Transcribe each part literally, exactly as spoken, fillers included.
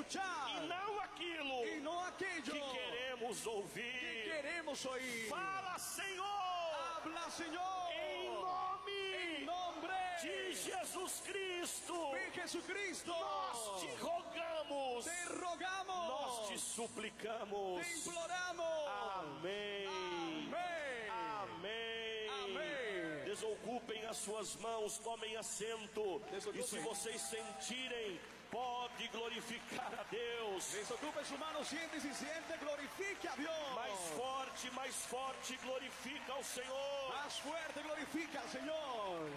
escuchar e não aquilo y no aquello que queremos que ouvir. queremos oír. Fala, Senhor, Habla, Señor, em nome en nombre de Jesus Cristo. de Jesucristo. Nós te rogamos, Te rogamos, nós te suplicamos. te imploramos. Amém. Amém. Amém. Amém. Desocupem as suas mãos, tomem assento. Desocupem. E se vocês sentirem, pode glorificar a Deus. Desocupe su mano, siente y si siente, glorifique a Dios. Mais forte, mais forte, glorifica ao Senhor. Más fuerte, glorifica al Señor.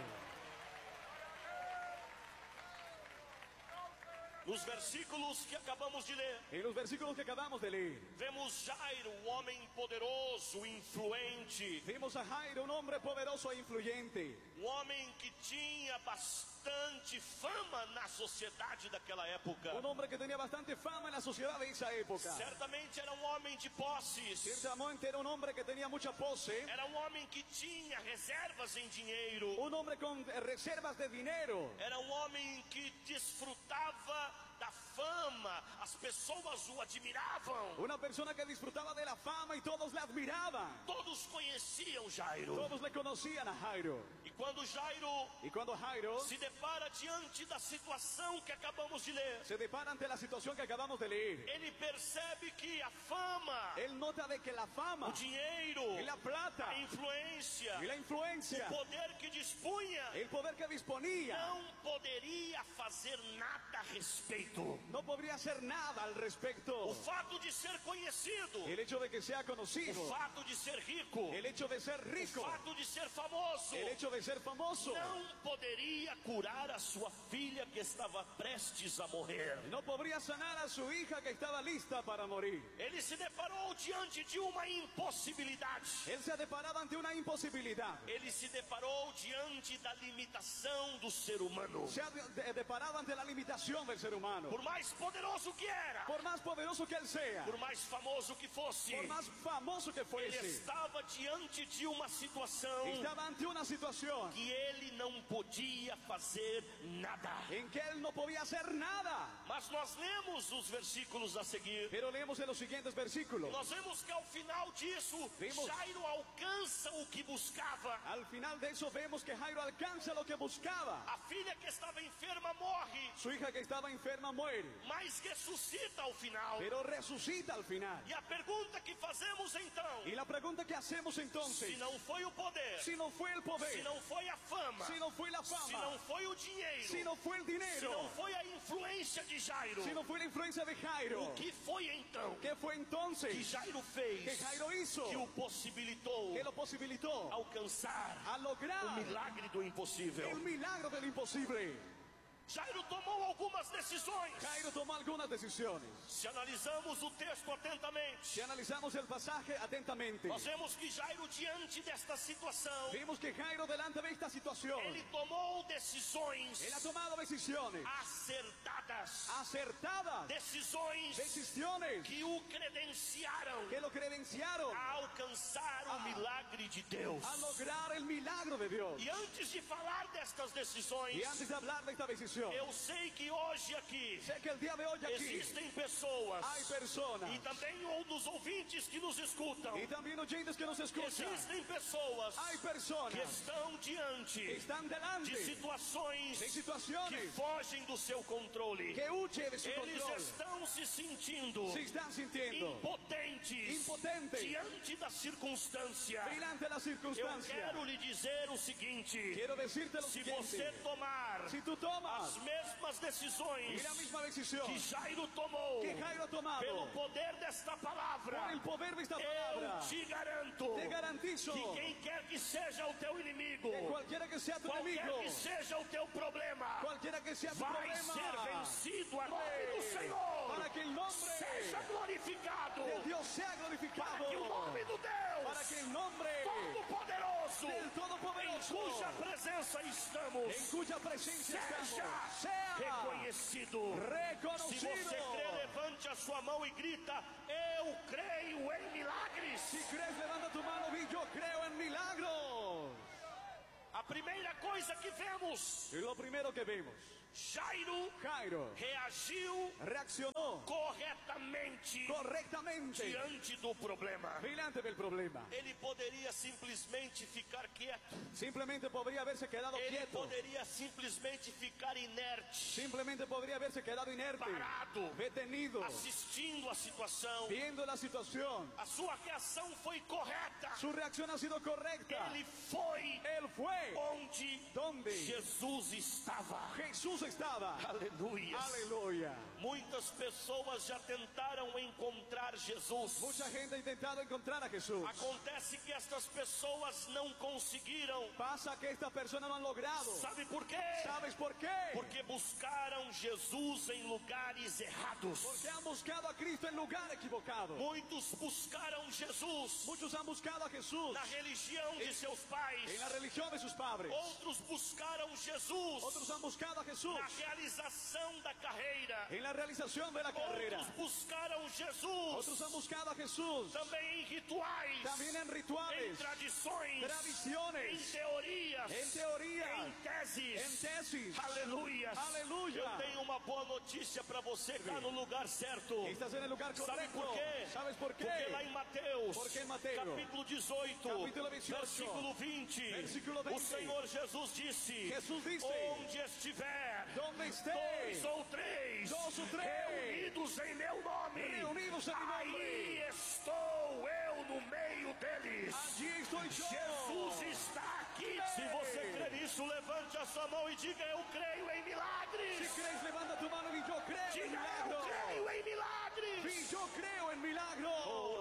Nos versículos que acabamos de ler, En los versículos que acabamos de leer, vemos Jairo, um homem poderoso, influente, vimos a Jairo, un hombre poderoso e influyente, um homem que tinha bastante fama na sociedade daquela época. un hombre que tenía bastante fama en la sociedad de esa época. Certamente era um homem de posses, Ciertamente era un hombre que tenía mucha pose, era um homem que tinha reservas em dinheiro, un hombre con reservas de dinero, era um homem que desfrutava da fama, as pessoas o admiravam, una persona que disfrutaba de la fama y todos le admiraban. todos conheciam Jairo. Todos le conocían a Jairo. E quando Jairo Y cuando Jairo se depara diante da situação que acabamos de ler, se depara ante la situación que acabamos de leer, ele percebe que a fama, él nota de que la o fama dinheiro, y la plata a influência, y la influencia, o poder que dispunha, el poder que disponía, não poderia fazer nada a respeito. no podría hacer nada al respecto. O fato de ser conhecido, El hecho de que sea o conocido, fato de ser rico, el hecho de ser o rico, fato de ser famoso, el hecho de ser famoso, não poderia curar a sua filha que estava prestes a morrer. no podría sanar a su hija que estaba lista para morir. Ele se deparou diante de uma impossibilidade. Él se ha deparado ante una imposibilidad. Ele se deparou diante da limitação do ser humano. Se ha de- deparado ante la limitación del ser humano. Por mais poderoso que era, Por más poderoso que él sea, por mais famoso que fosse, por más famoso que ele fuese, estava diante de uma situação estaba ante una situación que ele não podia fazer nada. en que él no podía hacer nada. Mas nós lemos os versículos a seguir. Pero leemos en los siguientes versículos. Nós vemos que ao final disso, Vemos. Jairo alcança o que buscava. Al final de eso vemos que Jairo alcanza lo que buscaba. A filha que estava enferma morre, Su hija que estaba enferma muere, mas ressuscita ao final. pero resucita al final. E a pergunta que fazemos então, Y la pregunta que hacemos se entonces, não foi o poder, si no fue el se poder, não foi a fama, si no fue la se não fama, foi o dinheiro, si no fue el se não dinero, foi a influência de Jairo, si no fue la influencia de Jairo, o que foi então ¿qué fue que entonces Jairo que fez Jairo hizo? que o possibilitou Que lo posibilitó alcançar a o lograr milagre do impossível? el milagro del imposible. Jairo tomou algumas decisões. Jairo tomó algunas decisiones. Se analisamos o texto atentamente, Si analizamos el pasaje atentamente, nós vemos que Jairo, diante desta situação, vimos que Jairo delante de esta situación, ele tomou decisões él ha tomado decisiones acertadas, acertadas, decisões decisiones que o credenciaram que lo credenciaron a alcançar o milagre de Deus. a lograr el milagro de Dios. E antes de falar destas decisões, Y antes de hablar de esta decisión, eu sei que hoje aqui sé que el día de hoy aquí existem pessoas, hay personas e também ou dos ouvintes que nos escutam, y también oyentes que nos escuchan, existem pessoas hay que personas estão diante que están de delante situações de que situaciones fogem do seu controle. que huye de su Eles control, estão se sentindo se están sintiendo impotentes impotentes diante da circunstância. delante de la Eu circunstancia. quero lhe dizer o seguinte: Quiero decirte lo se você siguiente: tomar si tú tomas as mesmas decisões y la misma decisión que Jairo tomou, que Jairo ha tomado pelo poder desta palavra, por el poder de esta eu palabra, te garanto te garantizo que quem quer que seja o teu inimigo, que cualquiera que sea tu qualquer enemigo, que seja o teu problema, cualquiera que sea tu vai problema, ser vencido a nome do Senhor. para que el nombre Seja glorificado, de Dios sea para glorificado, que o nome do Deus para que el nombre Todo-Poderoso, del em Todopoderoso, cuja presença estamos, en cuya presencia estamos, seja sea reconhecido. Se reconocido. você crê, levante a sua mão e grita: eu creio em milagres. Si crees, levanta tu mano y yo creo en milagros. A primeira coisa que vemos Y lo primero que vemos Jairo, Jairo reagiu reaccionó corretamente correctamente diante do problema. delante del problema. Ele poderia simplesmente ficar quieto. Simplemente podría haberse quedado Ele quieto. poderia simplesmente ficar inerte, Simplemente podría haberse quedado inerte, parado, detenido, assistindo a situação. viendo la situación. A sua reação foi correta. Su reacción ha sido correcta. Ele foi Él fue onde donde Jesus estava. Jesús estaba. Aleluia. Aleluya. Muitas pessoas já tentaram encontrar Jesus. Mucha gente ha intentado encontrar a Jesús. Acontece que estas pessoas não conseguiram. Pasa que estas personas no han logrado. Sabe por quê? ¿Sabes por qué? Porque buscaram Jesus em lugares errados. Porque han buscado a Cristo en lugar equivocado. Muitos buscaram Jesus Muchos han buscado a Jesús na religião de seus pais. en la religión de sus padres. Outros buscaram Jesus Otros han buscado a Jesús na realização da carreira. en la realización de la carrera. Outros buscaram Jesus Otros han buscado a Jesús também em rituais, también en em rituales, tradições, em tradiciones, teorias, en teorías, em teses. en tesis. Aleluia. Aleluia. Eu tenho uma boa notícia para você, está no lugar certo. Estás en el lugar Sabe correcto. por quê? ¿Sabes por qué? Porque lá em Mateus, Porque em Mateus, capítulo dezoito, capítulo dezoito, versículo vinte, versículo vinte, o Senhor Jesus disse: Jesus disse, onde estiver donde esté, dois ou três, dos ou três, reunidos em meu nome, reunidos em meu aí nome, estou eu no meio deles. allí estoy yo. Jesus está aqui. Se você crê nisso, levante a sua mão e diga: eu creio em milagres. Si crees, levanta tu mano y yo creo en Diga: eu milagros. creio em milagres. Y yo creo en milagros.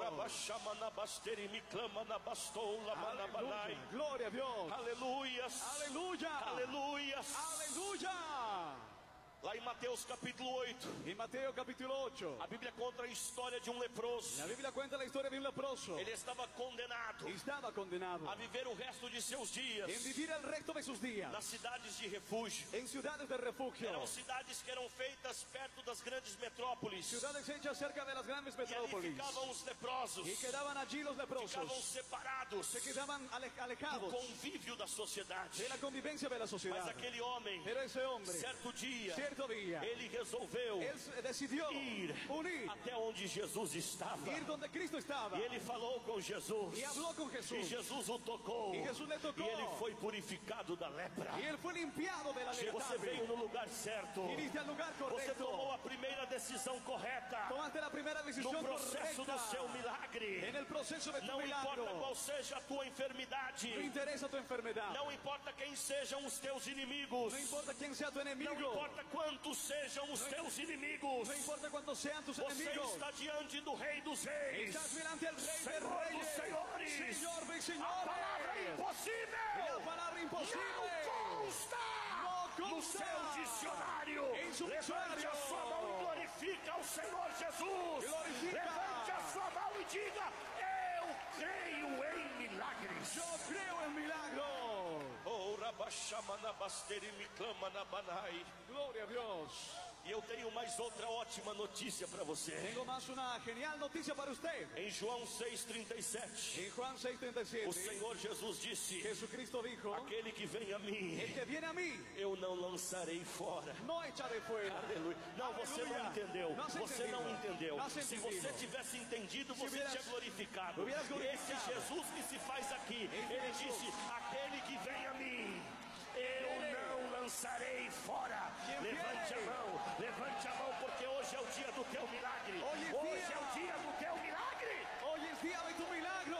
Aleluya. Gloria a Dios. Aleluias. Aleluya. Aleluias. Aleluya. Lá em Mateus capítulo oito, En Mateo capítulo ocho, a Bíblia conta a história de um leproso. la Biblia cuenta la historia de un leproso. Ele estava condenado Estaba condenado a viver o resto de seus dias en vivir el resto de sus días nas cidades de refúgio. en ciudades de refugio, Eram cidades que eram feitas perto das grandes metrópoles. ciudades hechas cerca de las grandes E ali metrópolis. ficavam os leprosos, Y quedaban allí los ficavam leprosos. separados Se quedaban ale- do alejados convívio da sociedade. de la convivencia de la Mas sociedad. aquele homem, Pero ese hombre, certo dia, cierto día, ele resolveu él decidió ir unir, até onde Jesus estava. ir donde Cristo estaba. E ele falou com Jesus. Y habló con E Jesús. Jesus o tocou. E Jesus le tocou. E ele foi purificado da lepra. Y él fue limpiado de la Você veio letalidad. no lugar certo. Viniste al lugar Você tomou correcto. a primeira decisão correta Tomaste la primera no decisión processo do seu correcta. milagre. En el proceso de tu Não importa milagro. qual seja a tua enfermidade. No interesa tu enfermedad. Não importa quem sejam os teus inimigos. No importa quién sea tu Não enemigo. importa quantos sejam os teus inimigos. No importa cuántos sean tus Você enemigos. está diante do Rei dos Reis. Estás delante del Rey de Senhor dos Reyes. Senhores. Señor de A palavra Señores. impossível. La palabra imposible. Não consta No no consta seu dicionário. em su Levante dicionário. a sua mão e glorifica ao Senhor Jesus. Glorifica. Levante a sua mão e diga: eu creio em milagres. Yo creo en milagros. Oh, Rabashamana Basteri me clama na Banai. Gloria a Dios. E eu tenho mais outra ótima notícia para você. Tengo más una genial noticia para usted. Em João seis, trinta e sete, En Juan seis treinta y siete, o Senhor Jesus disse: Jesucristo dijo, aquele que vem a mim, el que viene a mí, eu não lançarei fora. no echaré fuera. Aleluia. Não, você não Aleluia. entendeu. Não has Você não entendido. entendeu. Não has Se entendido. você tivesse entendido, Se você hubieras- tinha glorificado. hubieras Esse glorificado. Jesus que se faz aqui, Esse ele Jesus. disse: aquele que vem a mim, eu não lançarei fora. Quem Levante a viene? mão, levante a mão, porque hoje é o dia do teu milagre. Hoje é Hoje dia. é o dia do teu milagre. Hoy es día de tu milagro.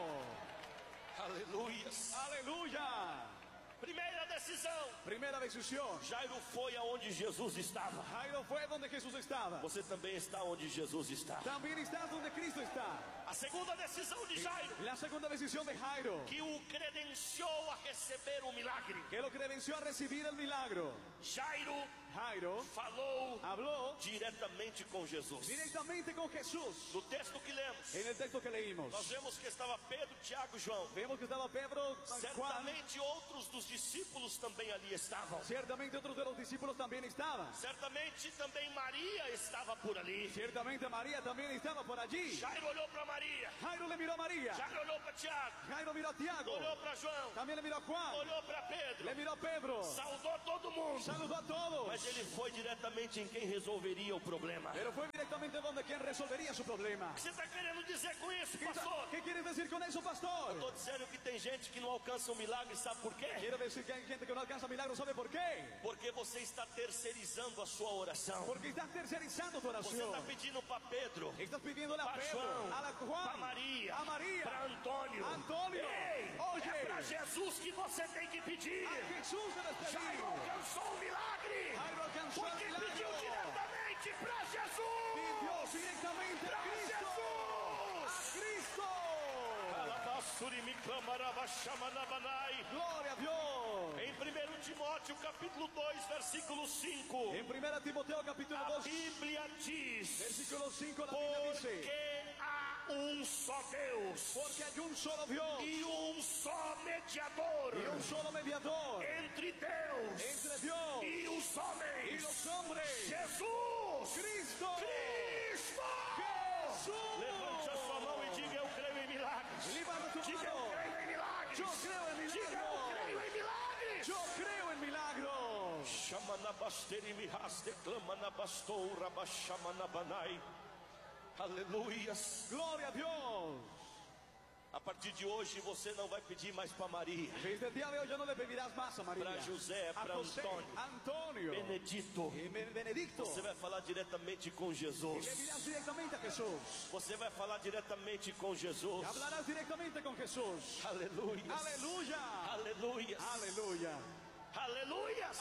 Aleluias. Aleluya. Primeira decisão. Primera decisión. Jairo foi aonde Jesus estava. Jairo fue donde Jesús estaba. Você também está onde Jesus está. También estás donde Cristo está. A segunda decisão de Jairo, La segunda decisión de Jairo, que o credenciou a receber o milagre. que lo credenció a recibir el milagro. Jairo Jairo falou habló diretamente com Jesus. directamente con Jesús. No texto que lemos, En el texto que leímos, nós vemos que estava Pedro, Tiago e João. vemos que estaba Pedro, Juan, Certamente outros dos discípulos também ali estavam. ciertamente otros de los discípulos también estaban. Certamente também Maria estava por ali. Ciertamente María también estaba por allí. Jairo olhou para Maria. Jairo le miró a María. Jairo olhou para Tiago. Jairo miró a Tiago. Olhou para João. También le miró a Juan. Olhou para Pedro. Le miró a Pedro. Saudou todo mundo. Saludó a todos. Mas Mas ele foi diretamente em quem resolveria o problema. Pero fue directamente donde quien resolvería su problema. O que você está querendo dizer com isso, ¿Qué, pastor? ¿Qué quieres decir con eso, pastor? Estou dizendo que tem gente que não alcança o milagre, sabe por qué? Quiero decir que hay gente que no alcanza milagros, ¿sabe por qué? Porque você está terceirizando a sua oração. Porque estás tercerizando tu Você oración. está pedindo para Pedro, Estás pidiéndole a para Pedro, João, a la para Juan, Maria, a María, para Antônio. Antônio. Ei, Oye. é para Jesus que você tem que pedir. a Jesús debes Jairo pedir. alcançou o milagre. Jairo alcanzó Porque el milagro. pediu diretamente para Jesus. Pidió directamente a Para Cristo. Jesus. A Cristo. Gloria a Dios. Em primeiro Timóteo capítulo dois, versículo cinco, En primera Timoteo capítulo a dos, Bíblia diz: versículo cinco, la Biblia dice: porque há um só Deus porque hay un solo Dios e um só mediador y un solo mediador entre Deus entre Dios e os y homens, los hombres, Jesus Cristo. Cristo. Jesús. Levante a sua mão e diga: eu creio em milagres. Levanta tu Diga: eu mano. creio em milagres. Yo creo en Diga: eu milagros. creio em milagres. Yo creo en milagros. Chama na basteri mihas, declama na bastou, rabachama na banai. Aleluias. Gloria a Dios. A partir de hoje você não vai pedir mais para Maria, Desde el día de hoy ya no le pedirás más a María, para José, a para José, Antônio, Antonio Benedito. y Ben- Benedicto. Você vai falar diretamente com Y Jesus. le dirás directamente a Jesús. Você vai falar diretamente com Jesus. Hablarás directamente con Jesús. Aleluia. Aleluya. Aleluia. Aleluya. Aleluias.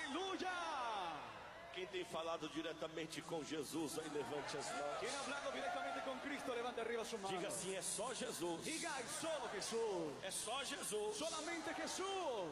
Aleluya. Quem tem falado diretamente com Jesus, aí levante as mãos. Quien ha hablado directamente con Cristo, levante arriba su mano. Diga assim: é só Jesus. Diga, es solo Jesús. É só Jesus. Solamente Jesús.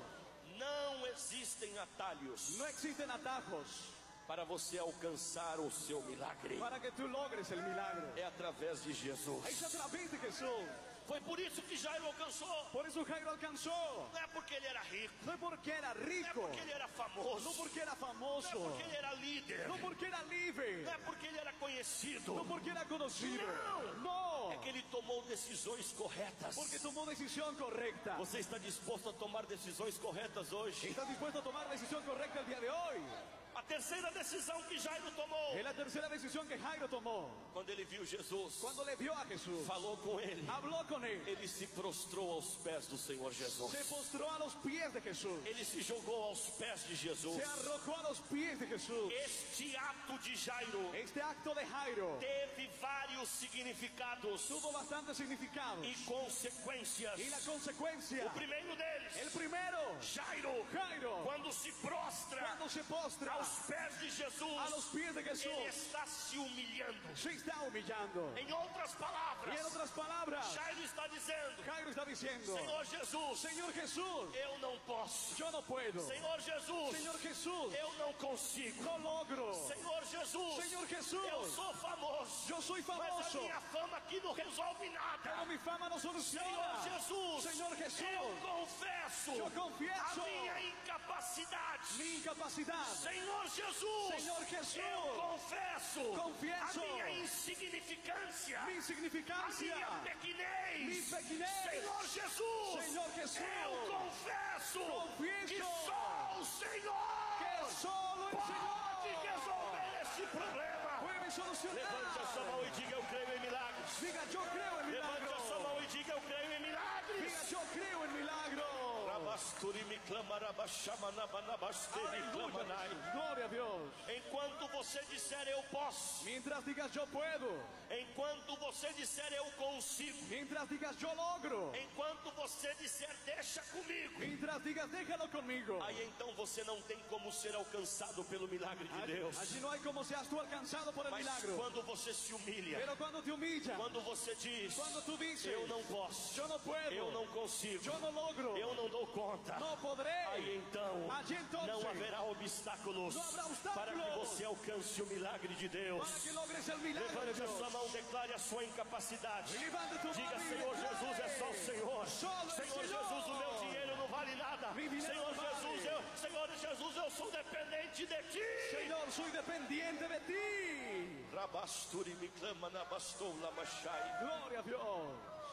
Não existem atalhos No existen atajos para você alcançar o seu milagre. para que tú logres el milagro. É através de Es Jesus. a través de Jesús. Foi por isso que Jairo alcançou. Por eso Jairo alcanzó. Não é porque ele era rico, No es porque era não é rico. porque ele era famoso, No porque era não é famoso. porque ele era líder, No porque era libre. não é porque ele era conhecido. No porque era conocido. Não. No. É que ele tomou decisões corretas. Porque tomó decisión correcta. Você está disposto a tomar decisões corretas hoje? ¿Estás dispuesto a tomar la decisión correcta el día de hoy? A terceira decisão que Jairo tomou, Es la tercera decisión que Jairo tomó. quando ele viu Jesus, Cuando le vio a Jesús, falou com ele, habló con él. ele se prostrou aos pés do Senhor Jesus. Se postró a los pies de Jesús. Ele se jogou aos pés de Jesus. Se arrojó a los pies de Jesús. Este ato de Jairo Este acto de Jairo teve vários significados tuvo bastantes significados. e consequências. Y la consecuencia, O primeiro deles, el primero, Jairo, Jairo, quando se prostra cuando se postra aos pés de Jesus, a los pies de ele Jesús, está se humilhando. se está humillando. Em outras Y palavras, en otras palabras, Jairo está dizendo: Jairo está diciendo: Senhor Jesus, Señor Jesús, eu não posso. yo no puedo. Senhor Jesus, Señor Jesús, eu não consigo. no logro. Senhor Jesus, Señor Jesús, eu sou famoso, yo soy mas a famoso, minha fama aqui não resolve pero nada. mi fama no Senhor soluciona. Jesus, Señor Jesús, eu confesso yo confieso a minha incapacidade. mi incapacidad. Senhor Jesus, Señor Jesús, eu confesso, confieso a minha insignificância, mi a insignificancia, minha pequenez. mi pequenez. Senhor Jesus, Señor Jesús, eu confesso confieso que só o Senhor que solo el pode Señor resolver este problema. puede solucionar. Levante a sua mão e diga: eu creio em milagres. Diga, yo creo en Levante a sua milagros. mão e diga: eu creio em milagres. Diga, yo creo en milagros. Rabasturi me clama, rabachama, nabanabasteri, clamanai. Aleluya. Gloria a Dios. Enquanto você disser eu posso, Mientras digas yo puedo, enquanto você disser eu consigo, mientras digas yo logro, enquanto você disser deixa comigo, mientras digas déjalo conmigo, aí então você não tem como ser alcançado pelo milagre de Deus. allí no hay como seas tú alcanzado por el Mas milagro. quando você se humilha, Pero cuando te humillas, quando você diz cuando tú dices, eu não posso, yo no puedo, eu não consigo, yo no logro, eu não dou conta, no podré, aí então allí entonces não haverá obstáculos no habrá obstáculos para que você alcance o milagre de Deus. para que logres el milagro de Levante a Dios. sua mão, declare a sua incapacidade. Levante tu Diga: mano y Senhor declare, Jesus, é só o Senhor. solo el Senhor Señor. Jesus, o meu dinheiro não vale nada. Mi dinero Senhor no vale. Jesus, eu, Senhor Jesus, eu sou dependente de Ti. Señor, soy dependiente de ti. Rabasturi me clama na bastou lamachai. Gloria a Dios.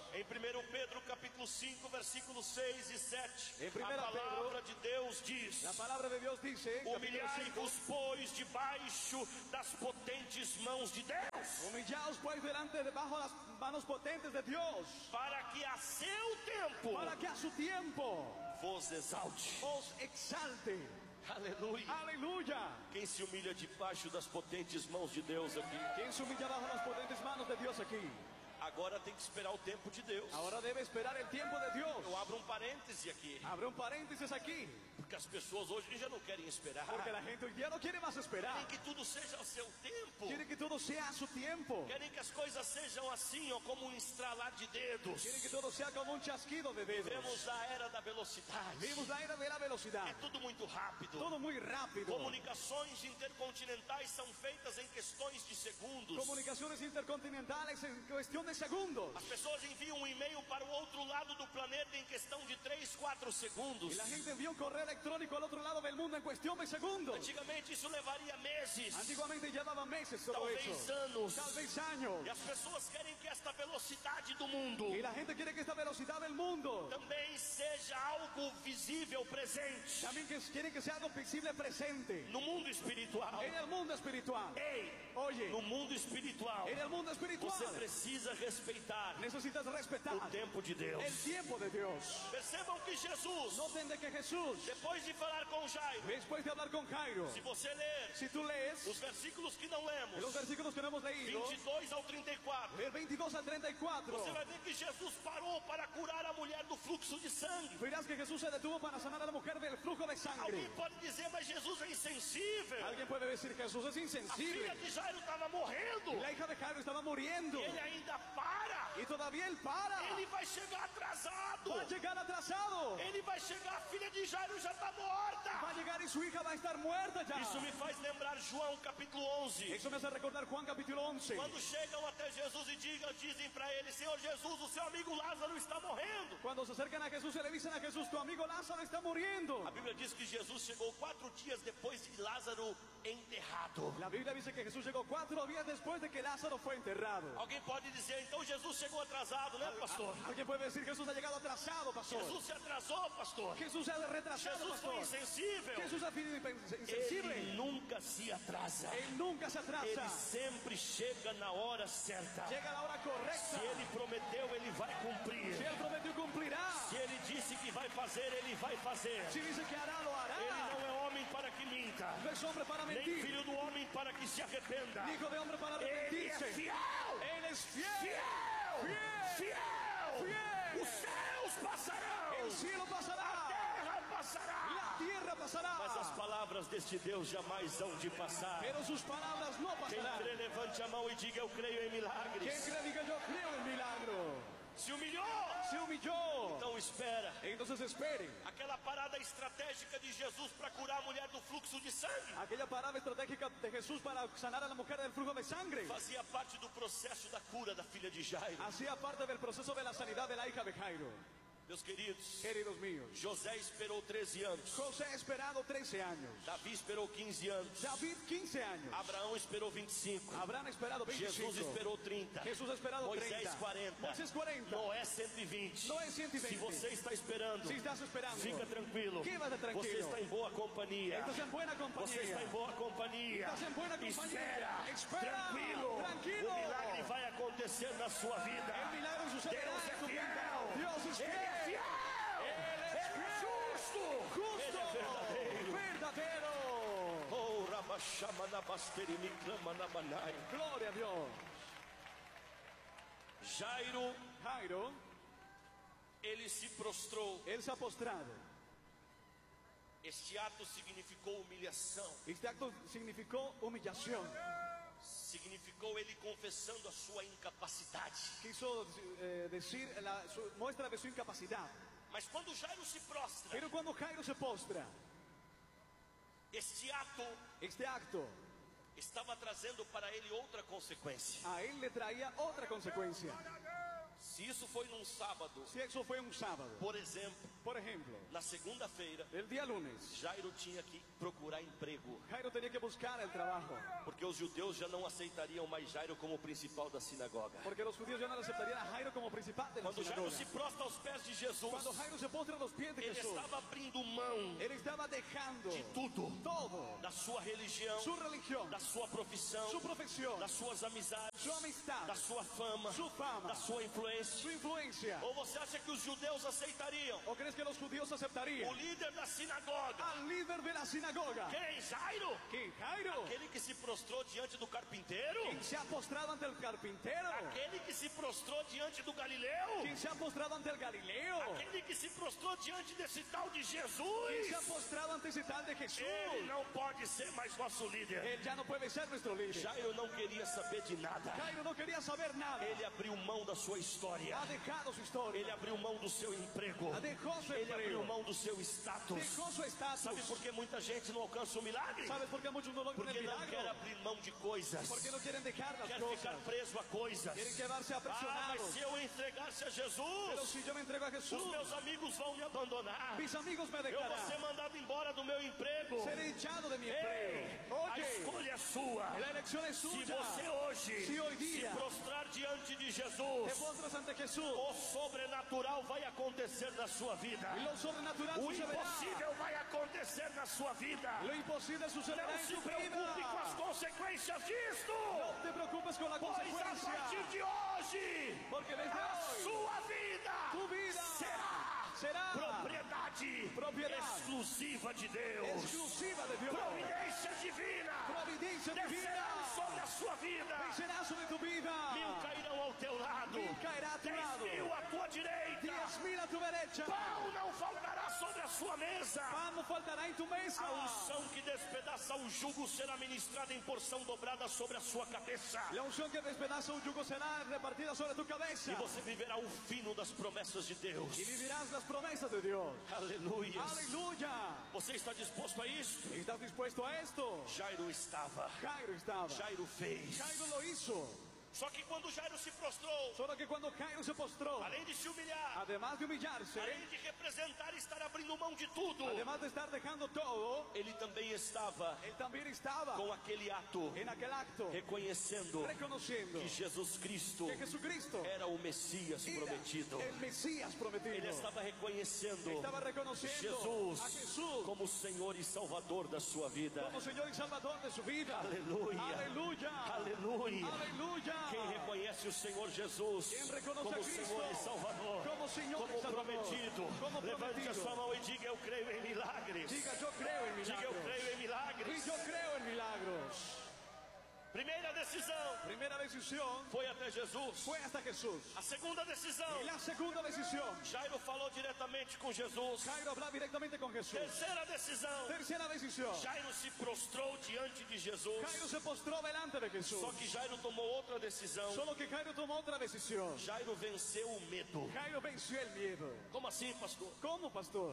Em primeiro Pedro capítulo cinco, versículos seis e sete, Em a primeira palavra de Deus diz: La palabra de Dios dice, capítulo cinco, humilhai-vos, pois, debaixo das potentes mãos de Deus, humillaos pues delante debajo de las manos potentes de Dios, para que a seu tempo para que a su tiempo vos exalte. os exalte. Aleluia. Aleluya. Quem se humilha debaixo das potentes mãos de Deus aqui, ¿Quién se humilla bajo las potentes manos de Dios aquí? agora tem que esperar o tempo de Deus. Ahora debe esperar el tiempo de Dios. Eu abro um parêntese aqui, Abre un paréntesis aquí, porque as pessoas hoje já não querem esperar. porque la gente hoy día no quiere más esperar. Querem que tudo seja ao seu tempo. Quiere que todo sea a su tiempo. Querem que as coisas sejam assim, ó, como um estralar de dedos. Quiere que todo sea como un chasquido de dedos. Vivemos a era da velocidade. Vivimos la era de la velocidad. É tudo muito rápido. Todo muy rápido. Comunicações intercontinentais são feitas em questões de segundos. Comunicaciones intercontinentales en cuestión de segundos. As pessoas enviam um e-mail para o outro lado do planeta em questão de três, quatro segundos. Y la gente envía un correo electrónico al otro lado del mundo en cuestión de segundos. Antigamente isso levaria meses, Antiguamente llevaba meses todo talvez eso. anos. Tal vez años. E as pessoas querem que esta velocidade do mundo Y la gente quiere que esta velocidad del mundo também seja algo visível, presente, también que quieren que sea algo visible presente no mundo espiritual. en el mundo espiritual. Ei, Oye, no mundo espiritual, en el mundo espiritual você precisa respeitar necesitas respetar o tempo de Deus. el tiempo de Dios. Percebam que Jesus, Noten de que Jesús, depois de falar com Jairo, después de hablar con Jairo, se você ler si tú lees os versículos que não lemos, los versículos que no hemos leído, vinte e dois ao trinta e quatro, del veintidós al treinta y cuatro, você vai ver que Jesus parou para curar a mulher do fluxo de sangue. verás que Jesús se detuvo para sanar a la mujer del flujo de Alguém sangre. pode dizer, mas Jesus é insensível. Alguien puede decir que Jesús es A filha insensible. de Jairo estava morrendo. Y la hija de Jairo estaba muriendo. E ele ainda para. Y todavía él para. Ele vai chegar atrasado. Va a llegar atrasado. Ele vai chegar, a filha de Jairo já está morta. Va a llegar y su hija va a estar muerta ya. Isso me faz lembrar João capítulo onze. Eso me hace recordar Juan capítulo once. Quando chegam até Jesus e digam, dizem para ele: Senhor Jesus, o seu amigo Lázaro está morrendo. Cuando se acercan a Jesús y le dicen a Jesús, tu amigo Lázaro está muriendo. A Bíblia diz que Jesus chegou quatro dias depois de Lázaro enterrado. La Biblia dice que Jesús llegó cuatro días después de que Lázaro fue enterrado. Alguém pode dizer, então Jesus chegou atrasado, né, pastor? Alguien puede decir Jesús ha llegado atrasado, pastor. Jesus se atrasou, pastor. Jesús se ha retrasado, Jesus foi pastor. insensível. Jesús ha sido insensible. Ele nunca se atrasa. Él nunca se Ele atrasa. sempre chega na hora certa. Llega a la hora Se correcta. ele prometeu, ele vai Si cumprir. él prometió, cumplirá. Se ele disse que vai fazer, ele vai fazer. Si dice que hará, lo hará. Ele não é homem para que minta, No es hombre para nem mentir, filho do homem para que se arrependa. ni hijo de hombre para Ele é arrepentirse. fiel. Él es fiel. Fiel. Fiel. Fiel. Fiel. Os céus passarão. El cielo A pasará. terra passará. La tierra pasará. Mas as palavras deste Deus jamais hão de passar. Pero sus palabras no Quem pasarán. crê, levante a mão e diga: Eu creio em Quien milagres. cree, diga yo creo en milagro. Se humilhou. Se humilló. Então espera. Entonces esperen. Aquela parada estratégica de Jesus para curar a mulher do fluxo de sangue Aquella parada estratégica de Jesús para sanar a la mujer del flujo de sangre fazia parte do processo da cura da filha de Jairo. hacía parte del proceso de la sanidad de la hija de Jairo. Meus queridos, Queridos míos, José esperou treze anos, José ha esperado trece años. Davi esperou quinze anos, David quince años. Abraão esperou vinte e cinco, Abraham ha esperado veinticinco. Jesus esperou trinta, Jesús ha esperado Moisés treinta. quarenta, Moisés cuarenta. Noé cento e vinte. Noé cento e vinte. Se você está esperando, Si estás esperando, fica tranquilo. quédate tranquilo. Você está em boa companhia. estás en buena compañía. Você está em boa companhia. Estás en buena compañía. Espera, Espera. tranquilo. Tranquilo. O milagre vai acontecer na sua vida. El milagro sucederá Deus é en tu fiel. vida. Dios es Ele fiel. é fiel. Él es Ele é justo. Justo. Ele é verdadeiro. Verdadero. Oh, Rabachama na basteri me clama na manai. Gloria a Dios. Jairo, Jairo, ele se prostrou. él se ha postrado. Este ato significou humilhação. Este acto significó humillación. Significou ele confessando a sua incapacidade. Quiso eh, decir la su, muestra de su incapacidad. Mas quando Jairo se prostra, Pero cuando Jairo se postra, este ato este acto estava trazendo para ele outra consequência. a él le traía otra consecuencia. Se Se isso foi num sábado, Si eso fue un sábado, por exemplo, por ejemplo, na segunda-feira, el día lunes, Jairo tinha que procurar emprego, Jairo tenía que buscar el trabajo, porque os judeus já não aceitariam mais Jairo como principal da sinagoga. porque los judíos ya no le aceptarían a Jairo como principal de la Quando Jairo sinagoga. se prostra aos pés de Jesus, Cuando Jairo se postra a los pies de ele Jesús, estava abrindo mão él estaba dejando de tudo, todo, da sua religião, su religión, da sua profissão, su profesión, das suas amizades, su amistad, da sua fama, su fama, da sua influência. su influencia. Ou você acha que os judeus aceitariam ¿O crees que los judíos aceptarían o líder da sinagoga? al líder de la sinagoga? Quem? Jairo? ¿Quién? Jairo. Aquele que se prostrou diante do carpinteiro? ¿Quién se ha postrado ante el carpintero? Aquele que se prostrou diante do Galileu? ¿Quién se ha postrado ante el Galileo? Aquele que se prostrou diante desse tal de ¿Quién Jesus? se ha postrado ante ese tal de Jesús? Ele não pode ser mais nosso líder. Él ya no puede ser nuestro líder. Jairo não queria saber de nada. Jairo no quería saber nada. Ele abriu mão da sua história. Ha dejado su historia. Ele abriu mão do seu emprego. Dejó su Ele abriu empleo. mão do seu status. Dejó su estatus. Sabe por que muita gente não alcança o milagre? ¿Sabes por qué muchos no logran Porque el não quer milagro? abrir mão de coisas. Porque no quieren dejar las Quer cosas. ficar preso a coisas. Quieren quedarse Ah, mas aprisionados. se eu entregar-se a Pero Jesus, si yo me entrego a Jesús, os meus amigos vão me abandonar. mis amigos me Eu vou ser dejarán. mandado embora do meu emprego. Seré echado de mi Ei, empleo. a Oye, escolha é sua. la elección es Se suya. você hoje Se hoy día se prostrar diante de te Jesus, postras ante Jesús, o sobrenatural vai acontecer na sua vida. y lo sobrenatural O sucederá. impossível vai acontecer na sua vida. Lo imposible sucederá Não en se tu preocupe com as vida. consequências disto, No te preocupes con la pois a consecuencia. partir de hoje, Porque desde a hoy, sua vida tu vida será será propriedade Propriedade exclusiva de Deus. exclusiva de Dios. Providência divina Providencia divina descerá sobre a sua vida. vencerá sobre tu vida. Mil cairão ao teu lado, Mil cairá a tu dez lado. mil à tua direita. Diez mil a tu derecha. Pão não faltará sobre a sua mesa. Pan no faltará en tu mesa. A unção que despedaça o jugo será ministrada em porção dobrada sobre a sua cabeça. La unción que despedaza un yugo será repartida sobre tu cabeza. E você viverá o fino das promessas de Deus. Y vivirás las promesas de Dios. Aleluia. Aleluya. Você está disposto a isso? ¿Estás dispuesto a esto? Jairo estava. Jairo estaba. Jairo fez. Jairo lo hizo. Só que quando Jairo se prostrou, Solo que cuando Jairo se postró, além de se humilhar, además de humillarse, além de representar e estar abrindo mão de tudo, además de estar dejando todo, ele também estava él también estaba com aquele ato, en aquel acto reconhecendo reconociendo que Jesus Cristo que Jesucristo era o Messias era prometido. el Mesías prometido. Ele estava reconhecendo Estaba reconociendo Jesus a Jesús como Senhor e Salvador da sua vida. como Señor y Salvador de su vida. Aleluia. Aleluya. Aleluia. Aleluya. Quem reconhece o Senhor Jesus Quem reconhece como a Cristo Senhor e Salvador, como Senhor como e Salvador, prometido, como levante a prometido. sua mão e diga: eu creio em milagres. Diga, yo creo en Diga: eu milagros. creio em milagres. Y yo creo en milagros. Primeira decisão Primera decisión foi até Jesus. fue hasta Jesús. A segunda decisão, Y la segunda decisión, Jairo falou diretamente com Jesus. Jairo hablaba directamente con Jesús. Terceira decisão, Tercera decisión, Jairo se prostrou diante de Jesus. Jairo se postró delante de Jesús. Só que Jairo tomou outra decisão. Solo que Jairo tomó otra decisión. Jairo venceu o medo. Jairo venció el miedo. Como assim, pastor? ¿Cómo, pastor?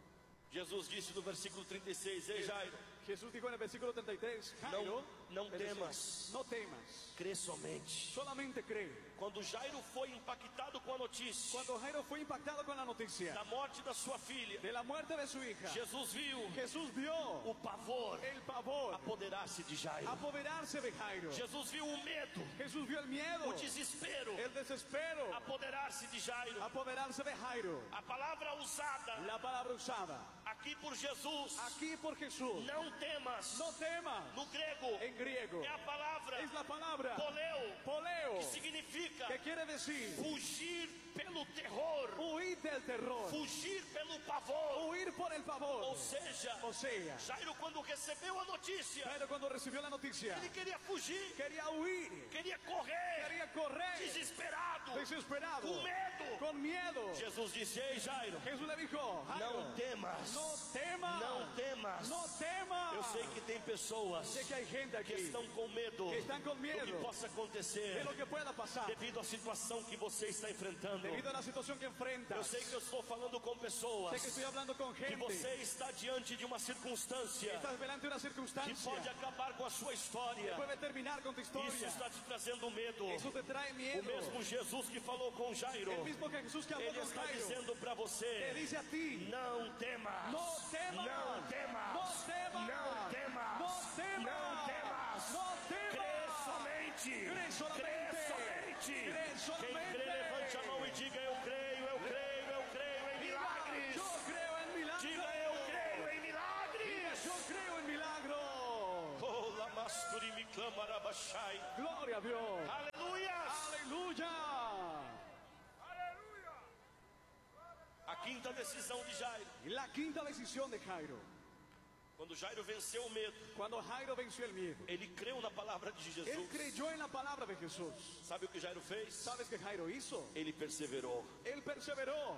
Jesus disse no versículo trinta e seis: Ei, Jairo, Jesús dijo en el versículo treinta y tres, Jairo, não le decía, temas. no temas, crê somente. solamente cree. Quando Jairo foi impactado com a notícia Cuando Jairo fue impactado con la noticia da morte da sua filha, de la muerte de su hija, Jesus viu Jesús vio o pavor el pavor apoderar-se de Jairo. apoderarse de Jairo. Jesus viu o medo, Jesús vio el miedo, o desespero el desespero apoderar-se de Jairo. apoderarse de Jairo. A palavra usada La palabra usada aqui por Jesus, aquí por Jesús, não temas, no temas, no grego, en griego, é a palavra es la palabra poleu, poleo, que significa que quiere decir fugir pelo terror, huir del terror, fugir pelo pavor. huir por el Ou pavor. seja, O sea, Jairo, quando recebeu a notícia, Jairo cuando recibió la noticia, ele queria fugir, quería huir, queria correr, quería correr, desesperado, desesperado, com medo. con miedo. Jesus disse: Ei, Jairo, Jesús le dijo, Jairo, não temas, no temas, não temas. no temas. Eu sei que tem pessoas Sé que hay gente que aquí estão com medo que están con do que miedo possa de acontecer lo que pueda pasar devido à situação que você está enfrentando. debido a la situación que Eu enfrentas. sei que eu estou falando com pessoas Sé que estoy hablando con que gente você está diante de uma circunstância estás delante de una que circunstancia pode acabar com a sua história. que puede terminar con tu Isso historia. está te trazendo medo. Eso te te trae O miedo. mesmo Jesus que falou com Jairo, El mismo que Jesús que habló Ele con está Jairo, dizendo para te você: dice a ti, não temas, no temas, não temas, no temas, não temas, no temas, não temas, no temas. crê somente, Crê somente, crê somente. crê Quem somente. crê, levante a mão e diga: eu creio, eu creio, eu creio em Diga, milagres. yo creo en milagros. Diga: eu creio em milagres. Yo creo en milagros. Oh, la masturi mi clamarabashai. Gloria a Dios. Aleluias. Aleluya. A quinta decisão de Jairo. Y la quinta decisión de Jairo. Quando Jairo venceu o medo, Cuando Jairo venció el miedo, ele creu na palavra de él Jesus. creyó en la palabra de Jesús. Sabe o que Jairo fez? ¿Sabes qué Jairo hizo? Ele perseverou. Él perseveró.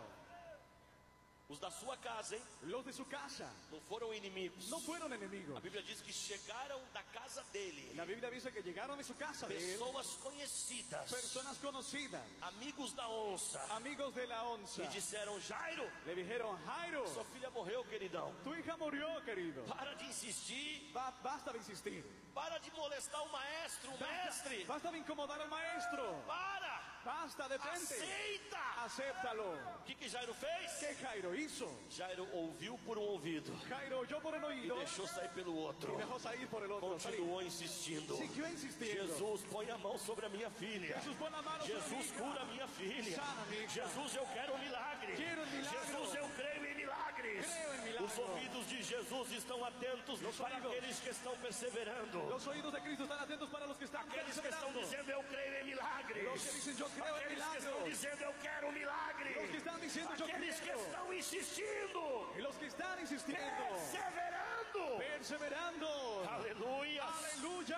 Os da sua casa, hein? Los de su casa Não foram inimigos. no fueron A enemigos. Bíblia diz que chegaram da casa dele La Biblia dice que llegaron de su casa de él pessoas conhecidas, personas conocidas, amigos da onça, amigos de la onza. e disseram: Jairo, Le dijeron, Jairo, sua filha morreu, queridão. tu hija murió, querido. Para de insistir, Ba- basta de insistir. para de molestar o maestro, o mestre. Basta de incomodar al maestro. Para, Basta, detente. aceita. Acéptalo. O que que Jairo fez? ¿Qué Jairo hizo? Jairo ouviu por um ouvido Jairo oyó por el e oído deixou sair pelo outro. y dejó salir por el otro. Continuou insistindo. Siguió insistiendo. Jesus, põe a mão sobre a minha filha. Jesús, pon la mano sobre mi Jesus, hija. cura a minha filha. Sana, minha hija. Jesus, eu quero um milagre. Quero um milagre. Jesus, eu creio em milagres. Creio em milagre. Os ouvidos de Jesus estão atentos Los para oídos. aqueles que estão perseverando. Los oídos de Cristo están atentos para los que están Aqueles que estão perseverando. dizendo: eu creio em milagres. Los que dicen, yo creo en Aqueles que milagros. estão dizendo: eu quero um milagre. Los que están diciendo, yo Aqueles que creo. estão insistindo, Y los que están insistiendo, perseverando. perseverando. Aleluia. Aleluya.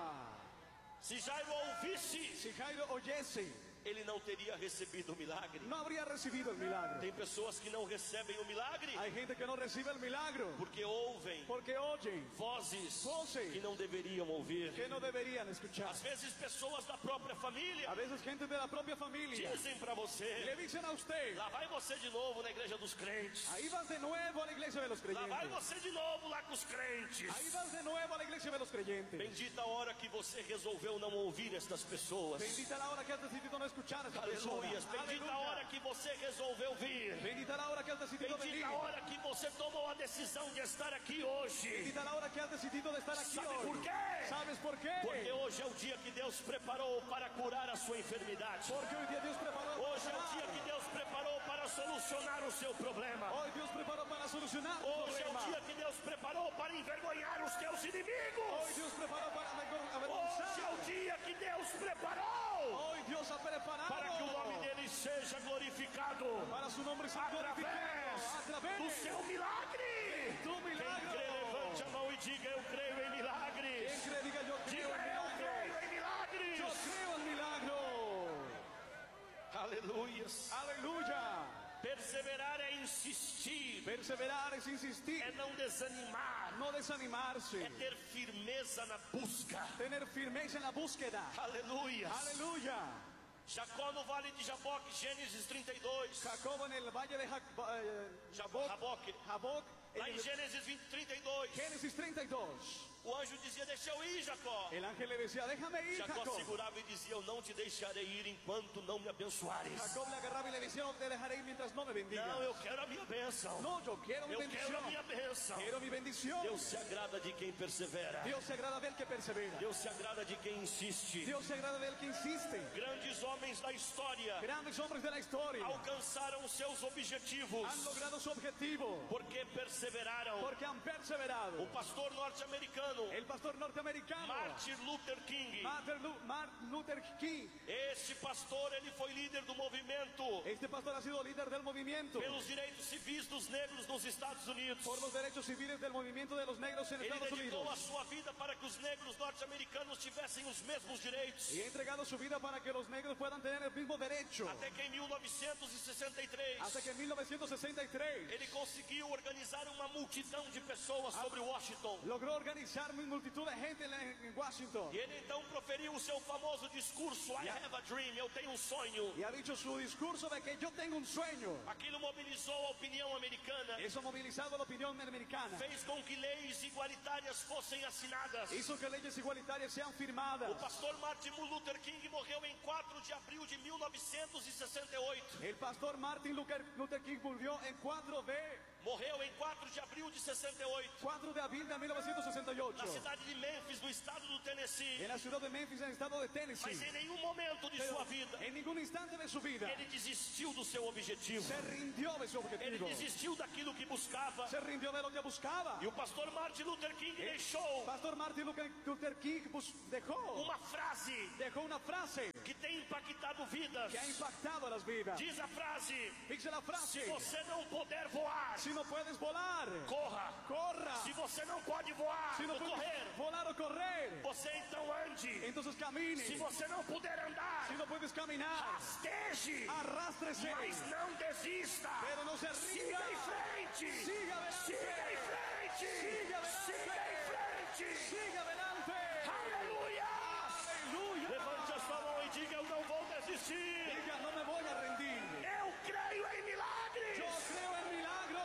Se Jairo ouvisse, Si Jairo oyese, ele não teria recebido o milagre. no habría recibido el milagro. Tem pessoas que não recebem o milagre Hay gente que no recibe el milagro porque ouvem porque oyen vozes Vozes. que não deveriam ouvir. que no deberían escuchar. Às vezes pessoas da própria família A veces gente de la propia familia dizem para le você: dicen a usted, lá vai você de novo na igreja dos crentes. ahí vas de nuevo a la iglesia de los Lá vai creyentes. você de novo lá com os crentes. Ahí vas de nuevo a la iglesia de los creyentes. Bendita a hora que você resolveu não ouvir estas pessoas. Bendita la hora que has decidido no escuchar a esta persona. Aleluia. Bendita a hora Aleluya. que você resolveu vir. Bendita la hora que has decidido venir. Bendita a hora que você tomou a decisão de estar aqui hoje. Bendita la hora que has decidido de estar aquí ¿Sabe hoy. por qué? ¿Sabes por qué? Porque hoje é o dia que Deus preparou para curar a sua enfermidade. Porque hoy día Dios preparó para Hoje é o dia sanar. que Deus preparou para solucionar o seu problema. Hoy Dios preparó para solucionar tu Hoje é o problema. dia que Deus preparou para envergonhar os teus Hoy inimigos. Dios preparó para avergon- Hoje é avergonzar. o dia que Deus preparou Hoy Dios ha preparado para que o nome dele seja glorificado para su nombre sea glorificado através a do través seu milagre. tu Quem milagro. crê, levante a mão e diga: eu creio em Quien milagres. cree, diga yo creo Diga: en eu milagro. creio em Yo milagres. creo en milagro. Aleluias. Aleluya. Perseverar é insistir, Perseverar es insistir, é não desanimar, no desanimarse, é ter firmeza na busca. tener firmeza en la búsqueda. Aleluias. Aleluya. Jacó no vale de Jaboque, Gênesis trinta e dois. Jacob en el valle de Jac- eh, Jaboc, Jaboque. Jaboc, Lá en em el- Gênesis vinte, trinta e dois. Génesis treinta y dos. O anjo dizia: deixa eu ir, Jacó. El ángel le decía, déjame ir, Jacó Jacob. segurava e dizia: eu não te deixarei ir enquanto não me abençoares. Jacob le agarraba y le decía, no te dejaré ir mientras no me bendiga. Não, eu quero a minha bênção. No, yo quiero mi Eu quero a bendición. minha bênção. Quiero mi bendición. Deus se agrada de quem persevera. Dios se agrada del que persevera. Deus se agrada de quem insiste. Dios se agrada del que insiste. Grandes homens da história Grandes hombres de la historia alcançaram seus objetivos han logrado su objetivo porque perseveraram. porque han perseverado. O pastor norte-americano El pastor norteamericano Martin Luther King, Martin Lu- Martin Luther King. este pastor, ele foi líder do movimento Este pastor ha sido líder del movimiento pelos direitos civis dos negros nos Estados Unidos. por los derechos civiles del movimiento de los negros en Ele Estados dedicou a Unidos. sua vida para que os negros norte-americanos tivessem os mesmos direitos. Y ha entregado su vida para que los negros puedan tener el mismo derecho. Até que em mil novecentos e sessenta e três Hasta que en mil novecientos sesenta y tres ele conseguiu organizar uma multidão de pessoas sobre Washington. logró organizar movilizar una multitud de gente en, en Washington. E ele então proferiu o seu famoso discurso, I have a dream, eu tenho um sonho. Y ha dicho su discurso de que yo tengo un sueño. Aquilo mobilizou a opinião americana. Eso ha movilizado la opinión americana. Fez com que leis igualitárias fossem assinadas. Hizo que leyes igualitarias sean firmadas. O pastor Martin Luther King morreu em quatro de abril de mil novecentos e sessenta e oito. El pastor Martin Luther King murió en cuatro de Morreu em quatro de abril de sessenta e oito. cuatro de abril de mil novecientos sesenta y ocho. Na cidade de Memphis, no estado do Tennessee. En la ciudad de Memphis, en el estado de Tennessee. Mas em nenhum momento de Pero sua vida, en ningún instante de su vida, ele desistiu do seu objetivo. se rindió de su Ele objetivo. desistiu daquilo que buscava. Se rindió de lo que buscaba. E o pastor Martin Luther King deixou Pastor Martin Luther King dejó, uma frase dejó una frase que tem impactado vidas. que ha impactado las vidas. Diz a frase: Dice la se frase: você não puder voar, si no puedes volar, corra. corra. Se você não pode voar Si no ou puedes correr, volar o correr, você então ande. entonces camine. Se você não puder andar, Si no puedes caminar, rasteje, arrástrese, mas não desista. pero no se Siga rinda. em frente. Siga adelante. Siga em frente. Siga adelante. Siga em frente. Siga adelante. Aleluia. Aleluya. Levante a sua mão e diga: eu não vou desistir. Diga, no me voy a rendir. Eu creio em milagres. Yo creo en milagro.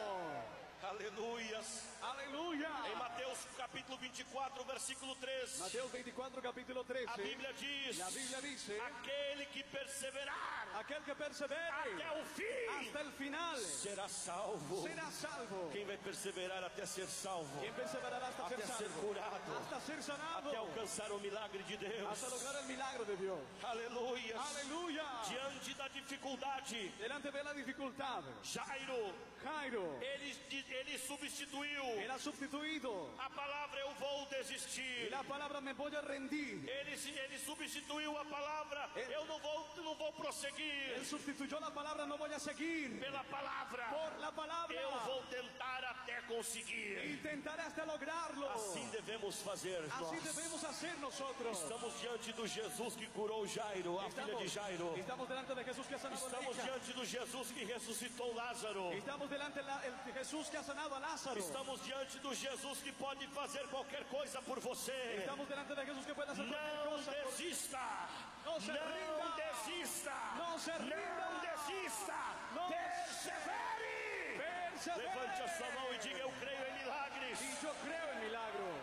Aleluias. Aleluya. Em Mateus capítulo vinte e quatro, versículo três. Mateo veinticuatro, capítulo trece. A Bíblia diz: La Biblia dice: aquele que perseverar aquel que persevere até o fim hasta el final será salvo. será salvo. Quem vai perseverar até ser salvo? Quien perseverará hasta Até ser ser salvo, curado, hasta ser sanado, até alcançar o milagre de Deus. hasta lograr el milagro de Dios. Aleluia. Aleluya. Diante da dificuldade, Delante de la dificultad, Jairo, Jairo, ele, ele substituiu él ha sustituido a palavra eu vou desistir. y la palabra me voy a rendir. Ele, ele substituiu a palavra eu não vou, não vou prosseguir. Él sustituyó la palabra no voy a seguir Pela palavra por la palabra. eu vou tentar até conseguir. Intentaré hasta lograrlo. Assim devemos fazer Así nós. debemos hacer nosotros. Estamos diante do Jesus que curou Jairo, a filha de Jairo. estamos delante de Jesús que ha sanado a la Estamos hija. diante do Jesus que ressuscitou Lázaro. Estamos delante de Jesús que ha sanado a Lázaro. Estamos diante do Jesus que pode fazer qualquer coisa por você. Estamos delante de Jesús que puede hacer cualquier Não cosa. por- desista. No se Não rinda. desista. No se rinda. Não desista. No Persevere. Persevere. Levante a sua mão e diga: eu creio em milagres. Y yo creo en milagros.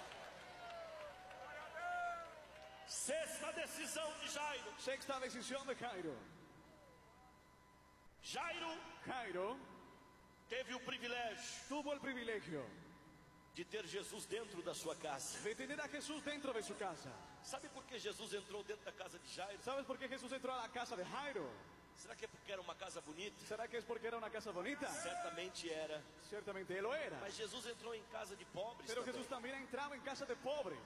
Sexta decisão de Jairo. Sexta decisión de Jairo. Jairo Jairo teve o privilégio tuvo el privilegio de ter Jesus dentro da sua casa. de tener a Jesús dentro de su casa. Sabe por que Jesus entrou dentro da casa de Jairo? ¿Sabes por qué Jesús entró a la casa de Jairo? Será que é porque era uma casa bonita? ¿Será que es porque era una casa bonita? Certamente era. Ciertamente él lo era. Mas Jesus entrou em casa de pobres Pero também. Jesús también entraba en casa de pobres.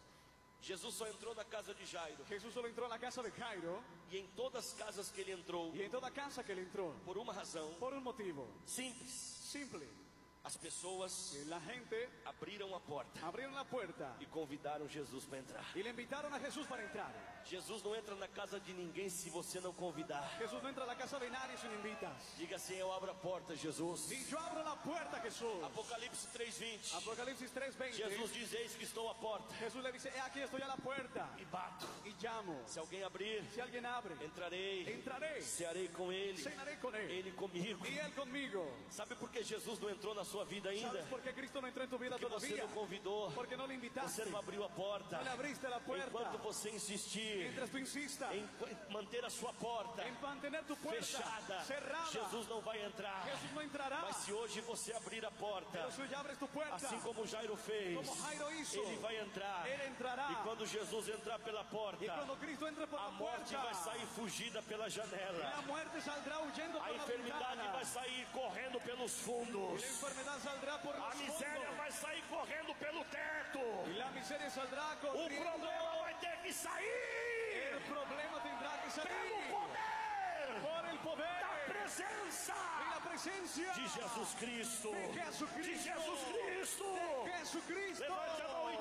Jesus só entrou na casa de Jairo. Jesús solo entró a la casa de Jairo. E em todas as casas que ele entrou, Y en toda casa que él entró, por uma razão por un motivo simples, simple, as pessoas que la gente abriram a porta abrieron la puerta e convidaram Jesus para entrar. y le invitaron a Jesús para entrar. Jesus não entra na casa de ninguém se você não convidar. Jesús no entra a la casa de nadie sin invitas. Diga assim: eu abro a porta, Jesus. Y yo abro la puerta, Jesús. Apocalipse três vinte. Apocalipsis tres veinte. Jesus diz: eis que estou à porta Jesús le dice: he aquí estoy a la puerta e bato. y llamo. Se alguém abrir, Si alguien abre, entrarei, entraré, cearei com ele, cenaré con él ele comigo. y él conmigo. Sabe por que Jesus não entrou na sua vida ainda? ¿Sabes por qué Cristo no entró en tu vida Porque você todavía? não convidou, Porque no le você invitaste, não abriu a porta. no le abriste la puerta. Enquanto você insistir Mientras tú insistas em manter a sua porta en mantener tu puerta fechada, cerrada, Jesus não vai entrar. Jesús no entrará. Mas se hoje você abrir a porta, Pero si hoy abres tu puerta, assim como Jairo fez, como Jairo hizo, ele vai entrar. él entrará. E quando Jesus entrar pela porta, y cuando Cristo entre por a la morte puerta, vai sair fugida pela la janela. muerte saldrá huyendo A por la enfermidade ventana. vai sair correndo pelos Y fundos. la enfermedad saldrá por A los miséria fondos. vai sair correndo pelo teto. Y la miseria saldrá O corriendo. problema vai ter que sair El problema tendrá que salir pelo poder por el poder da presença y la presencia de Jesus Cristo. de Jesucristo. De Jesus Cristo. De Jesucristo. Levante a mão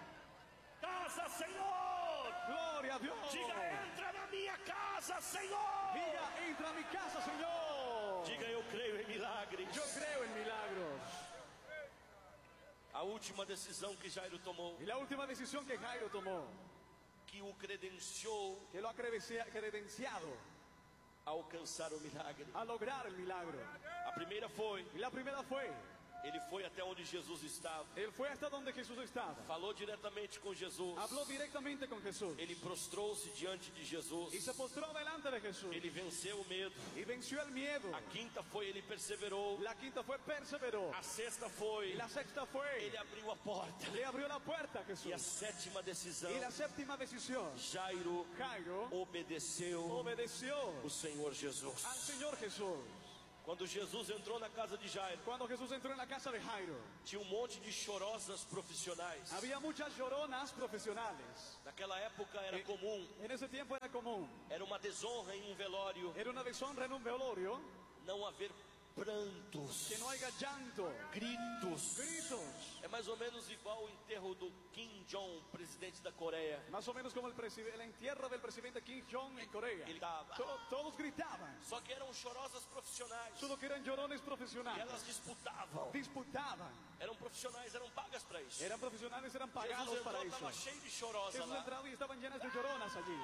e- Casa, Senhor. Gloria a Dios. Diga: entra na minha casa, Senhor. Diga: entra a mi casa, Señor. Diga: eu creio em milagres. Yo creo en milagros. A última decisão que Jairo tomou, Y la última decisión que Jairo tomó, que o credenciou que lo ha credencia- credenciado a alcançar o milagre. a lograr el milagro. A primeira foi, Y la primera fue, ele foi até onde Jesus estava, él fue hasta donde Jesús estaba. falou diretamente com Jesus, Habló directamente con Jesús. ele prostrou-se diante de Y Jesus, se postró delante de Jesús. ele venceu o medo. Y venció el miedo. A quinta foi, ele perseverou. La quinta fue perseveró. A sexta Y foi, la sexta fue, ele abriu a porta. le abrió la puerta a E a Jesús. sétima decisão, Y la séptima decisión, Jairo Jairo obedeceu obedeció o Senhor Jesus. al Señor Jesús. Quando Jesus entrou na casa de Jairo, Cuando Jesús entró en la casa de Jairo, tinha um monte de chorosas profissionais. había muchas lloronas profesionales. Naquela época era comum, En ese tiempo era común, era uma desonra em um velório era una deshonra en un velorio não haver prantos, que no haya llanto, gritos. gritos. É mais ou menos igual o enterro do Kim Jong, presidente da Coreia. Más o menos como el, presi- el entierro del presidente Kim Jong en Corea. Ele dava. To- todos gritaban, Só que eram chorosas profissionais. solo que eran llorones E profesionales. elas disputavam. Disputaban. Eram profissionais, eram pagas para isso. Eran profesionales, eran pagados Jesus para entrou, eso. estava cheio de chorosa Jesús lá. entraba y estaban llenas de lloronas allí,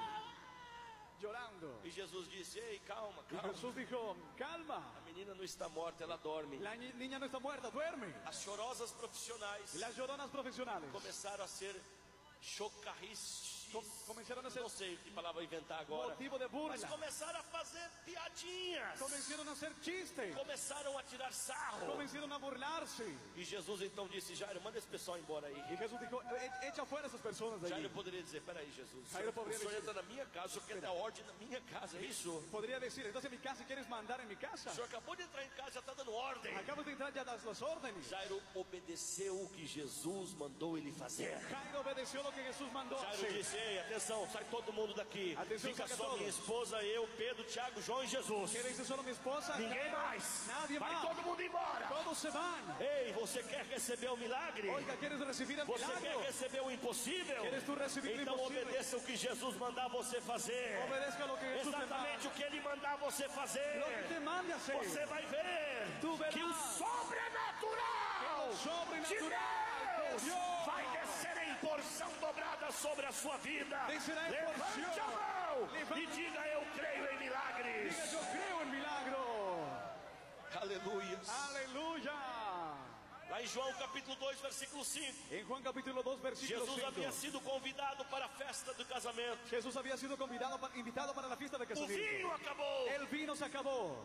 llorando. E Jesus disse, ei, calma, Y calma. Jesús dijo, calma, A menina não está morta, ela dorme. la ni- niña no está muerta, duerme. As chorosas profissionais Y las lloronas profesionales começaram a ser chocarristas. com- comenzaron a ser Não sei que palavra inventar agora. motivo de burla. Mas começaram a fazer piadinhas. Comenzaron a hacer chistes. Começaram a tirar sarro. Comenzaron a burlarse. E Jesus então disse, Jairo, manda esse pessoal embora aí. Y Jesús dijo, "E- echa fuera a esas personas de Jairo allí. poderia dizer, peraí, Jesus, Jairo o poderia senhor dizer- entra na minha casa, o senhor quer dar ordem na minha casa, é isso? Podría decir, entonces en mi casa, ¿quieres mandar en mi casa? O senhor acabou de entrar em casa, já está dando ordem. Acabas de entrar, ya das las órdenes. Jairo obedeceu o que Jesus mandou ele fazer. Jairo obedeció lo que Jesús mandó Jairo hacer. disse, ei, atenção, sai todo mundo daqui. Atenção, Fica saca só todos. minha esposa, eu, Pedro, Tiago, João e Jesus. Quédense solo mi esposa. Ninguém Jairo, mais. Nadie Vai más. todo mundo embora. Todos se van. Ei, você quer receber o milagre? Oiga, ¿quieres recibir el Você quer milagro? receber o impossível? ¿Quieres tú recibir lo Então imposible? obedeça o que Jesus mandar você fazer. Obedezca lo que Jesús te Exatamente manda. o que ele mandar você fazer. Lo que te mande a hacer. Você vai ver Tu verás que o sobrenatural o sobrenatural de Deus de Dios vai descer em porção dobrada sobre a sua vida. Descerá em Levante porção. a mão Levante- e diga, eu creio em milagres. Diga, yo creo en milagro. Aleluia. Aleluya. Lá em João capítulo dois, versículo cinco. En Juan capítulo dos, versículo Jesus havia cinco. sido convidado para a festa do casamento. Jesús había sido convidado, pa- invitado para la fiesta de O casamiento. vinho acabou. El vino se acabó.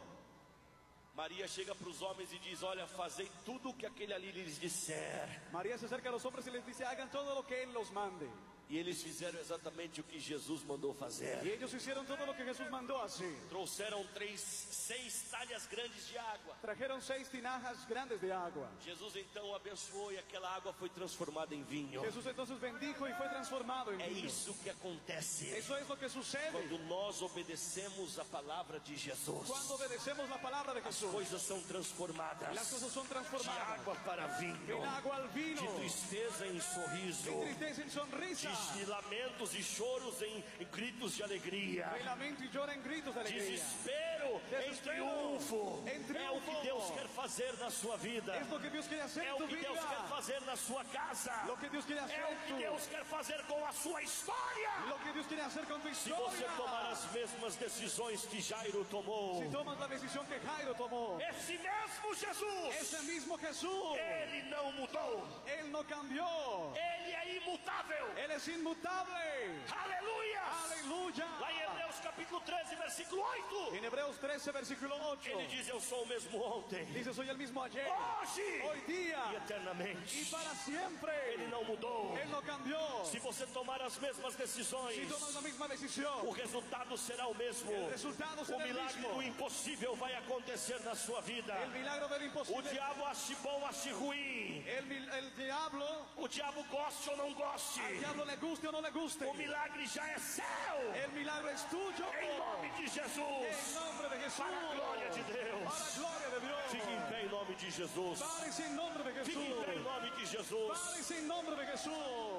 Maria chega para os homens e diz, olha, fazei tudo o que aquele ali lhes disser. María se acerca a los hombres y les dice, hagan todo lo que Él los mande. E eles fizeram exatamente o que Jesus mandou fazer. Y ellos hicieron todo lo que Jesús mandó hacer. Trouxeram três, seis talhas grandes de água. Trajeron seis tinajas grandes de agua. Jesus então abençoou e aquela água foi transformada em vinho. Jesús entonces bendijo y fue transformado en É vino. isso que acontece Eso es lo que sucede quando nós obedecemos a palavra de Jesus. cuando obedecemos la palabra de As Jesús. coisas são transformadas. Las cosas son De transformadas. água para vinho. El agua al vino. De tristeza em sorriso. De tristeza en sonrisa. De lamentos e choros em, em gritos de alegria. De lamento y llora en gritos de alegría. Desespero em Desespero triunfo. em É o triunfo. que Deus quer fazer na sua vida. Es lo que Dios quiere hacer É en o tu que Deus quer vida. fazer na sua casa. Lo que Dios quiere hacer É o en que tu Deus quer fazer com a sua história. Lo que Dios quiere hacer con tu Se você tomar historia. as mesmas decisões que Jairo tomou, Si tomas la decisión que Jairo tomó, esse mesmo Jesus, ese mismo Jesús, ele não mudou. Él no cambió. Ele é imutável. Él es inmutable. Aleluia! Aleluya. Lá em Hebreus capítulo treze, versículo oito, En Hebreos trece, versículo ocho, ele diz, eu sou o mesmo ontem, dice, soy el mismo ayer, hoje hoy e día eternamente. y para siempre. Ele não mudou. Él no cambió. Se você tomar as mesmas decisões, Si tomas la misma o decisión, resultado será o mesmo. el resultado O será el milagre mismo. do impossível vai acontecer na sua vida. El milagro del O imposible. diabo ache bom, ache ruim. El, mil- el diablo, O diabo goste ou não goste. al diablo le guste o no le guste, O milagre já é seu. el milagro es tuyo. Em nome de En Jesus. nombre de Jesús. Para a glória de Para Deus. la gloria de Dios. Fique em pé em nome de Jesus. Párese en nombre de Fique em pé em Jesús. nome de Jesus. Párese en nombre de Jesús.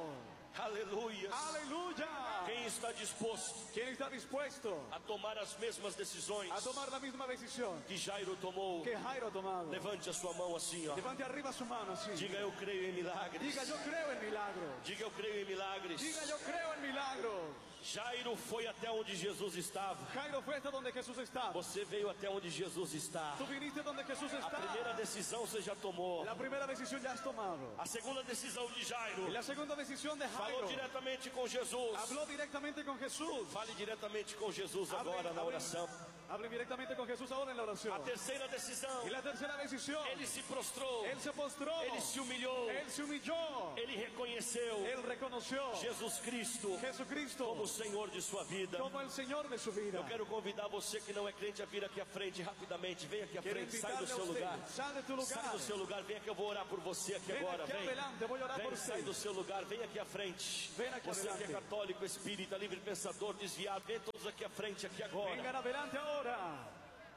Aleluia. Aleluya. Quem está disposto ¿Quién está dispuesto a tomar as mesmas decisões a tomar la misma decisión que Jairo tomou? que Jairo ha tomado? Levante a sua mão assim, ó. Levante arriba su mano así. Diga, eu creio em milagres. Diga, yo creo en milagros. Diga, eu creio em milagres. Diga, yo creo en milagros. Jairo foi até onde Jesus estava. Jairo fue hasta donde Jesús estaba. Você veio até onde Jesus está. Tú viniste donde Jesús A está. primeira decisão você já tomou. La primera decisión ya has tomado. A segunda decisão de Jairo, Y la segunda decisión de falou Jairo, diretamente com Jesus. habló directamente con Jesús. Fale diretamente com Jesus Hable- agora na hable- oração. Hable directamente con Jesús ahora en la oración. A terceira decisão, Y la tercera decisión, ele se prostrou, él se postró, ele se humilhou, él se humilló, ele reconheceu él reconoció Jesus Cristo Jesucristo como o Senhor de sua vida. como el Señor de su vida. Eu quero convidar você que não é crente a vir aqui à frente rapidamente. Vem aqui à Quiero frente, sai do invitarle a seu usted, lugar. sal de tu Sai lugar. do seu lugar, vem aqui, eu vou orar por você aqui Ven agora. aquí Vem, adelante, voy a orar vem, por sai usted. do seu lugar, vem aqui à frente. Ven aqui Você que é adelante. católico, espírita, livre pensador, desviado, vem todos aqui à frente, aqui agora. Vengan adelante ahora.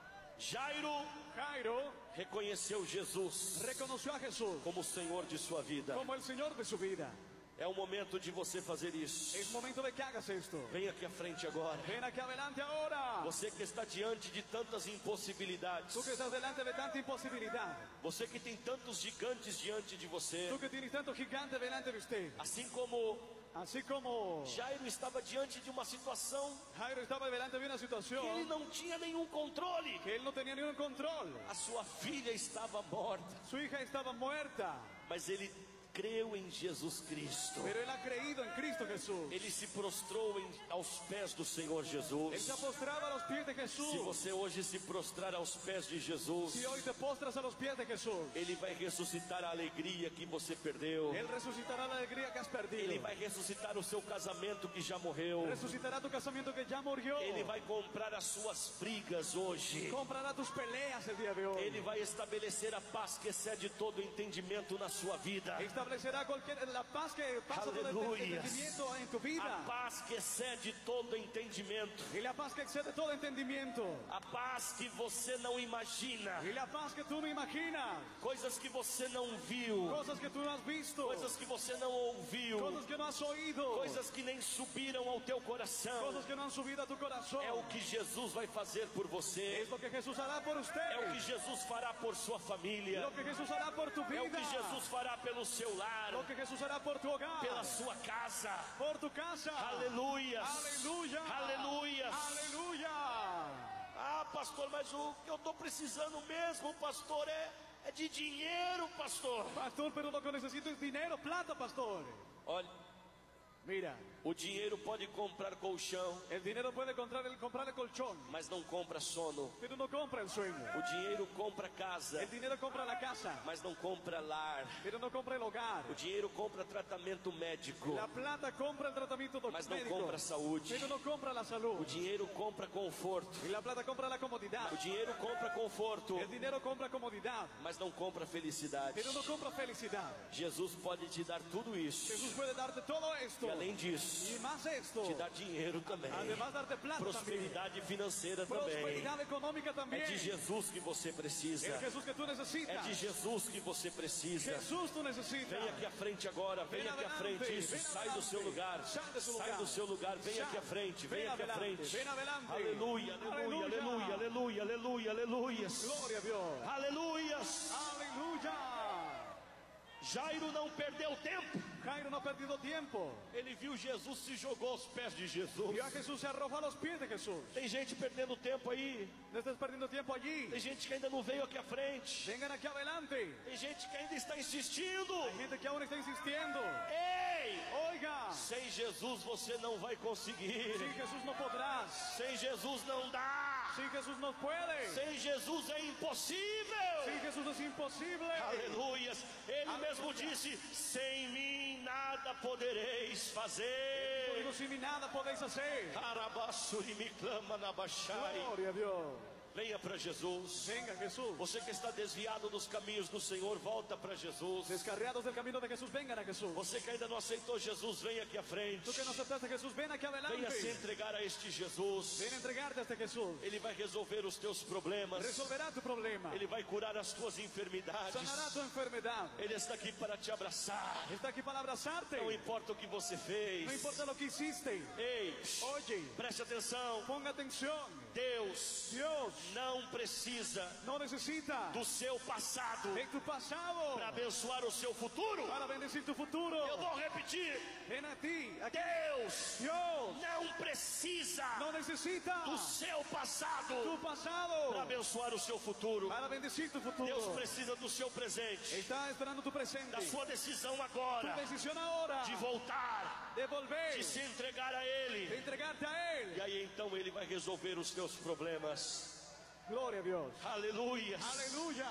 Jairo Jairo reconheceu Jesus reconoció a Jesús como o Senhor de sua vida. como el Señor de su vida. É o momento de você fazer isso. Es momento de que hagas esto. Vem aqui à frente agora. Ven aquí adelante ahora. Você que está diante de tantas impossibilidades. Tú que estás delante de tanta imposibilidad. Você que tem tantos gigantes diante de você. Tú que tienes tanto gigante delante de usted. Assim como Así como Jairo estava diante de uma situação Jairo estaba delante de una que ele situación não tinha nenhum controle. que él no tenía ningún control. A sua filha estava morta, Su hija estaba muerta, mas ele creu em Jesus Cristo. pero él ha creído en Cristo Jesús. Ele se prostrou em, aos pés do Senhor Él Jesus. se ha postrado a los pies de Se Jesús. você hoje se prostrar aos pés de Jesus, Si hoy te postras a los pies de Jesús, Ele vai ressuscitar a alegria que você perdeu. Él resucitará la alegría que has Ele perdido. vai ressuscitar o seu casamento que já morreu. Resucitará tu casamiento que ya murió. Ele vai comprar as suas brigas hoje. Comprará tus peleas el día de hoy. Ele vai estabelecer a paz que excede todo entendimento na sua vida. Establecerá cualquier, la paz que pasa todo el Aleluya. entendimiento en tu A vida. paz que excede todo entendimento. Y la paz que excede todo entendimiento. A paz que você não imagina. Y la paz que tú no imaginas. Coisas que você não viu. Cosas que tú no has visto. Coisas que você não ouviu. Cosas que no has oído. Coisas que nem subiram ao teu coração. Cosas que no han subido a tu corazón. É o que Jesus vai fazer por você. Es lo que Jesús hará por usted. É o que Jesus fará por sua família. Lo que Jesús hará por tu É o vida. que Jesus fará pelo seu lar. Lo que Jesús hará por tu hogar. Pela sua casa. Por tu casa. Aleluias. Aleluya. Aleluias. Aleluya. Ah, pastor, mas o que eu estou precisando mesmo, pastor, é, é de dinheiro, pastor. Pastor, pero lo que necesito es dinero, plata, pastor. Olha, Mira, o dinheiro pode comprar colchão, el dinero puede comprar el, comprar el colchón, mas não compra sono. pero no compra el sueño. O dinheiro compra casa, El dinero compra la casa, mas não compra lar. pero no compra el hogar. O dinheiro compra tratamento médico, La plata compra el tratamiento mas não médico, compra saúde. pero no compra la O salud. dinheiro compra conforto. Y la plata compra la comodidad. O dinheiro compra conforto, El dinero compra comodidad, mas não compra felicidade. pero no compra felicidad. Jesus pode te dar tudo isso. Jesús puede darte todo esto E além disso, y más esto. te dar dinheiro também. Además darte plata también. Prosperidade financeira também. Prosperidad económica É también. de Jesus que você precisa. El Jesús que tú É necesitas. de Jesus que você precisa. Jesús tú necesitas. Vem aqui à frente agora, vem Vem aqui à adelante, frente. Isso, vem sai do seu adelante. lugar. Sai do seu Sai lugar. do seu lugar, vem Sai. aqui à frente, vem Vem aqui à adelante, frente. vem adelante. Aleluia, aleluia, Aleluya. aleluia, aleluia, aleluia, aleluia. Gloria a Dios. Aleluias. Aleluya. Jairo não perdeu tempo. Jairo no ha perdido tiempo. Ele viu Jesus, se jogou aos pés de Jesus. Vio a Jesús, se arrojó a los pies de Jesús. Tem gente perdendo tempo aí. No estés perdiendo tiempo allí. Tem gente que ainda não veio aqui à frente. Vengan aquí adelante. Tem gente que ainda está insistindo. Hay gente que aún está insistiendo. Ei! Oiga, Sem Jesus você não vai conseguir. sin Jesús no podrás. Sem Jesus não dá. Sin Jesús no puede. Sem Jesus é impossível. Sin Jesús es imposible. Aleluias. Ele mesmo disse: sem mim nada podereis fazer. Digo, sin mí nada podéis hacer. Arabassuri me clama na baixai. Gloria a Dios. Venha para Jesus. Venga Jesús. Você que está desviado dos caminhos do Senhor, volta para Jesus. Descarriados del camino de Jesús, vengan a Jesús. Você que ainda não aceitou Jesus, venha aqui à frente. Tú que no aceptaste a Jesús, ven aquí adelante. Venha se entregar a este Jesus. Ven a entregarte a este Jesús. Ele vai resolver os teus problemas. Resolverá tu problema. Ele vai curar as tuas enfermidades. Sanará tu enfermedad. Ele está aqui para te abraçar. Está aquí para abrazarte. Não importa o que você fez. No importa lo que hiciste. Ei, Oye, preste atenção. ponga atención. Deus Dios não precisa no necesita do seu passado de tu pasado para abençoar o seu futuro. para bendecir tu futuro. Eu vou repetir. Ven a ti. Aquí. Deus Dios não precisa no necesita do seu passado tu pasado para abençoar o seu futuro. para bendecir tu Deus futuro. precisa do seu presente, Está esperando tu presente. da sua decisão Tu agora decisión ahora de voltar, de volver, de se entregar a de Ele. entregarte a Él. E aí então Ele vai resolver os teus problemas. Gloria a Dios. Aleluia. Aleluya.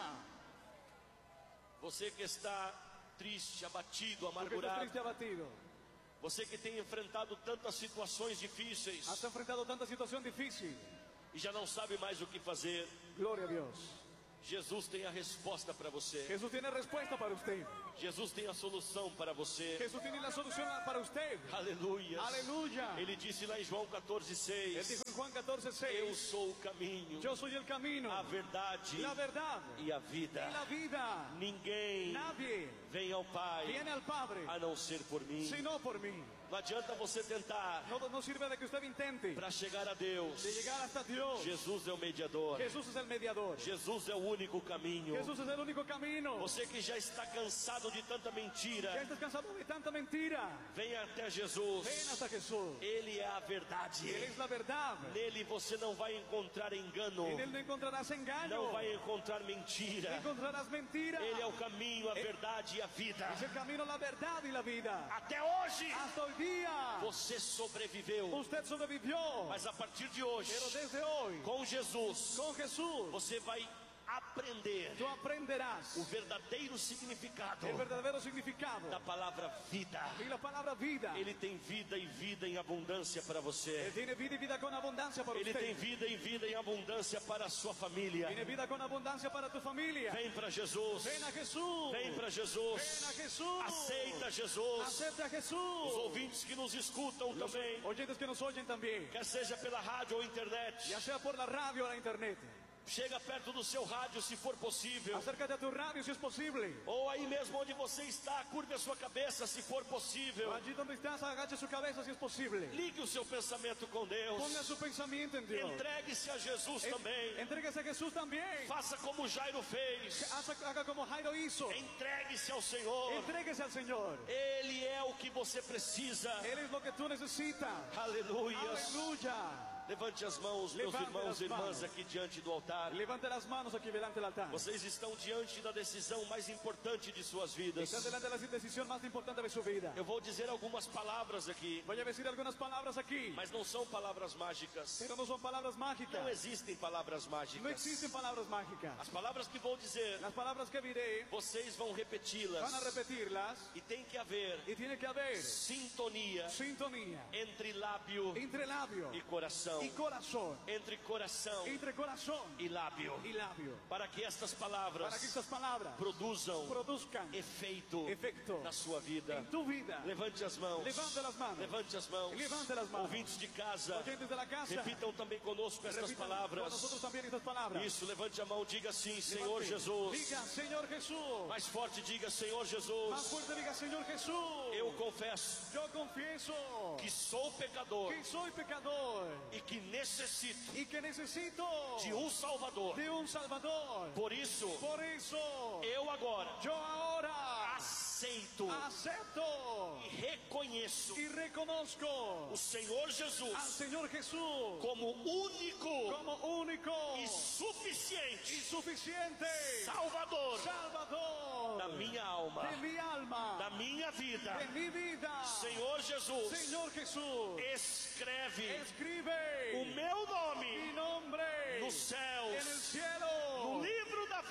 Você que está triste, abatido, Porque estás amargurado, triste y abatido. você que tem enfrentado tantas situações difíceis Has enfrentado tanta situación difícil. e já não sabe mais o que fazer, Gloria a Dios. Jesus tem a resposta para você. Jesús tiene respuesta para usted. Jesus tem a solução para você. Jesús tiene la solución para usted. Aleluia. Aleluya. Ele disse lá em João quatorze, Él seis: dijo en Juan catorce, Eu seis, sou o caminho, yo soy el camino, a verdade la verdad e a vida. y la vida. Ninguém Nadie vem ao Pai viene al Padre a não ser por mim. sino por mí. Não adianta você tentar No, no sirve de que usted intente para chegar a Deus. de llegar hasta Dios. Jesus é o mediador. Jesús es el mediador. Jesus é o único caminho. Jesús es el único camino. Você que já está cansado de tanta Ya mentira, estás cansado de tanta mentira. venha até Ven Jesus. hasta Jesús. Ele é a Él verdade. es la verdad. Nele você não vai encontrar engano, En Él no encontrarás engaño. não vai encontrar No mentira. encontrarás mentira. Ele é o caminho, a verdade e a vida. Es el camino, la verdad y la vida. Até hoje Hasta hoy día você sobreviveu, usted sobrevivió. mas a partir de hoje, Pero desde hoy, com Jesus, con Jesús, você vai aprender tú aprenderás o verdadeiro significado el verdadero significado da palavra vida. y la palabra vida. Ele tem vida e vida em abundância para Él você. tiene vida y vida con abundancia para Ele tem usted. vida e vida em abundância para a sua família. Tiene vida con abundancia para tu familia. Vem para Jesus. Ven a Jesús. Vem para Ven Jesus. a Jesús. Aceita Jesus. Acepta a Os Jesús. ouvintes que nos escutam Los também, oyentes que nos oyen también, quer seja pela rádio ou internet, ya sea por la radio o la internet. chega perto do seu rádio se for possível, Acércate a tu radio si es posible. ou aí mesmo onde você está, curve a sua cabeça se for possível. Allí donde estás, agache su cabeza si es posible. Ligue o seu pensamento com Deus. Ponga su pensamiento en Dios. Entregue-se a Jesus En- também. Entréguese a Jesús también. Faça como Jairo fez. Haga haga como Jairo hizo. Entregue-se ao Senhor. Entréguese al Señor. Ele é o que você precisa. Él es lo que tú necesitas. Aleluia. Aleluya. Levante as mãos, meus Levante irmãos as e irmãs mãos. aqui diante do altar. Levante las manos aquí delante del altar. Vocês estão diante da decisão mais importante de suas vidas. Están delante de la decisión más importante de su vida. Eu vou dizer algumas palavras aqui, Voy a decir algunas palabras aquí, mas não são palavras mágicas. pero no son palabras Não mágicas. existem palavras No mágicas. existen palabras mágicas. As palavras que vou dizer, Las palabras que diré vocês vão repeti-las. van a repetirlas E tem que haver y tiene que haber sintonia sintonía entre lábio entre labio e coração. y corazón, Entre coração entre corazón e lábio. y labio, Para que estas para que palavras estas palabras produzam produzcan efeito efecto na sua vida. en tu vida. Levante as mãos. Levante las manos. Levante as mãos. Levante las manos. Ouvintes de casa, Oyentes de la casa, repitam também conosco estas repitan con palavras. nosotros también estas palabras. Isso, levante a mão, diga assim: Senhor Levante. Jesus. Diga, Señor Jesús. Mais forte, diga: Senhor Más Jesus. fuerte diga, Señor Jesús. Eu confesso Yo confieso que sou pecador que soy pecador e que necessito y que necesito de um Salvador. de un Salvador. Por isso, Por eso, eu agora yo ahora aceito acepto e reconheço y reconozco o Senhor al Jesus Señor Jesús como único como único e y suficiente suficiente Salvador Salvador da minha alma, de mi alma, da minha vida. de mi vida. Senhor Jesus, Señor Jesús, escreve escribe o meu mi nome nombre nos en el céus, cielo, no livro da en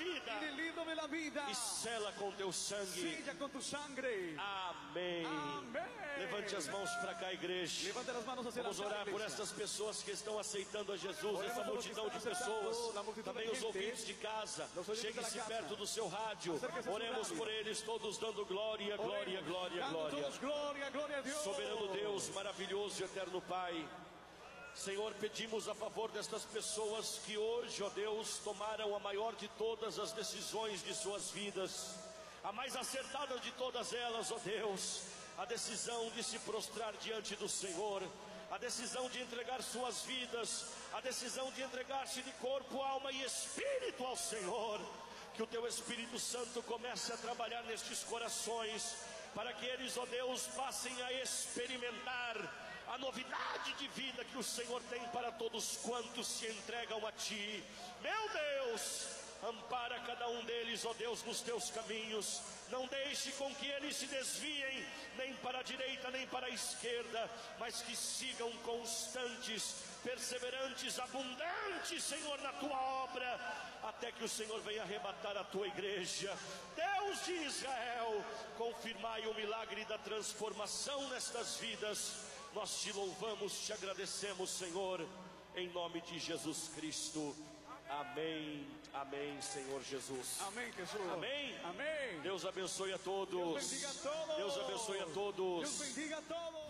vida. y líbrame la vida. E sela com teu sangue. Sella con tu sangre. Amém. Amém. Levante as mãos para cá, igreja. Levante las manos hacia Vamos la orar por iglesia. estas pessoas que estão aceitando a Jesus, Oremos essa por los que multidão de están aceptando, pessoas, la multitud também de os gente, ouvintes de casa. los oyentes de la Chegue-se casa. perto do seu rádio. Acérquese a su Oremos radio. por eles, todos dando glória, glória, Oremos, glória, dando glória. todos gloria, gloria a Dios. Soberano Deus, maravilhoso e eterno Pai. Senhor, pedimos a favor destas pessoas que hoje, ó Deus, tomaram a maior de todas as decisões de suas vidas, a mais acertada de todas elas, ó Deus, a decisão de se prostrar diante do Senhor, a decisão de entregar suas vidas, a decisão de entregar-se de corpo, alma e espírito ao Senhor. Que o Teu Espírito Santo comece a trabalhar nestes corações, para que eles, ó Deus, passem a experimentar a novidade de vida que o Senhor tem para todos quantos se entregam a Ti. Meu Deus, ampara cada um deles, ó Deus, nos Teus caminhos. Não deixe com que eles se desviem, nem para a direita, nem para a esquerda, mas que sigam constantes, perseverantes, abundantes, Senhor, na Tua obra, até que o Senhor venha arrebatar a Tua igreja. Deus de Israel, confirmai o milagre da transformação nestas vidas. Nós Te louvamos, Te agradecemos, Senhor, em nome de Jesus Cristo. Amém, amém, Senhor Jesus. Amém, Jesus. Amém. Amém. Deus abençoe a todos. Deus bendiga a todos. Deus abençoe a todos. Deus bendiga a todos.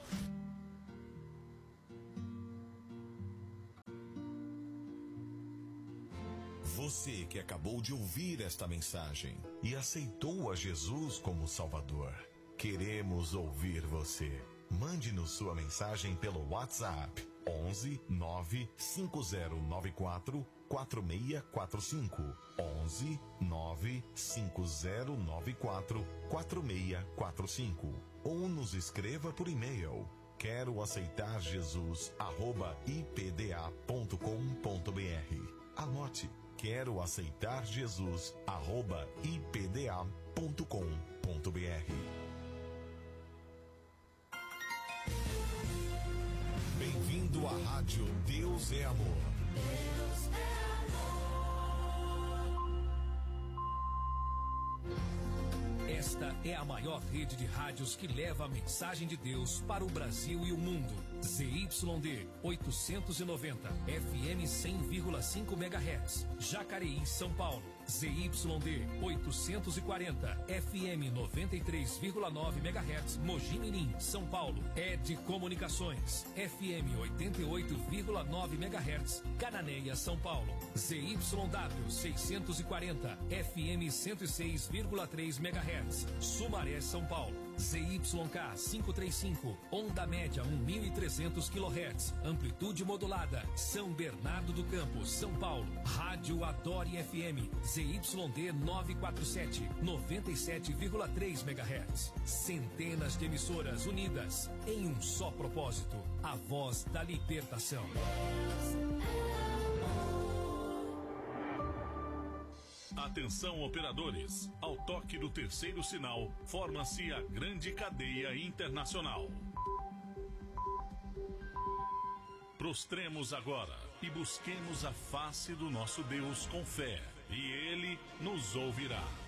Você que acabou de ouvir esta mensagem e aceitou a Jesus como Salvador, queremos ouvir você. Mande-nos sua mensagem pelo WhatsApp onze nove cinco zero nove quatro quatro seis quatro cinco onze nove cinco zero nove quatro quatro seis quatro cinco ou nos escreva por e-mail quero aceitar Jesus arroba i p d a ponto com ponto b r. Anote, quero aceitar Jesus arroba i p d a ponto com ponto b r. Bem-vindo à Rádio Deus é Amor. Deus é amor. Esta é a maior rede de rádios que leva a mensagem de Deus para o Brasil e o mundo. Z Y D oitocentos e noventa, F M cem vírgula cinco megahertz, Jacareí, São Paulo. Z Y D oitocentos e quarenta, F M noventa e três vírgula nove megahertz, Mogi Mirim, São Paulo. E D Comunicações, F M oitenta e oito vírgula nove megahertz, Cananéia, São Paulo. Z Y W seiscentos e quarenta, F M cento e seis vírgula três megahertz, Sumaré, São Paulo. Z Y K quinhentos e trinta e cinco, onda média mil e trezentos quilohertz, amplitude modulada, São Bernardo do Campo, São Paulo. Rádio Adore F M, Z Y D novecentos e quarenta e sete, noventa e sete vírgula três megahertz. Centenas de emissoras unidas em um só propósito, a voz da libertação. Atenção, operadores. Ao toque do terceiro sinal, forma-se a grande cadeia internacional. Prostremos agora e busquemos a face do nosso Deus com fé, e Ele nos ouvirá.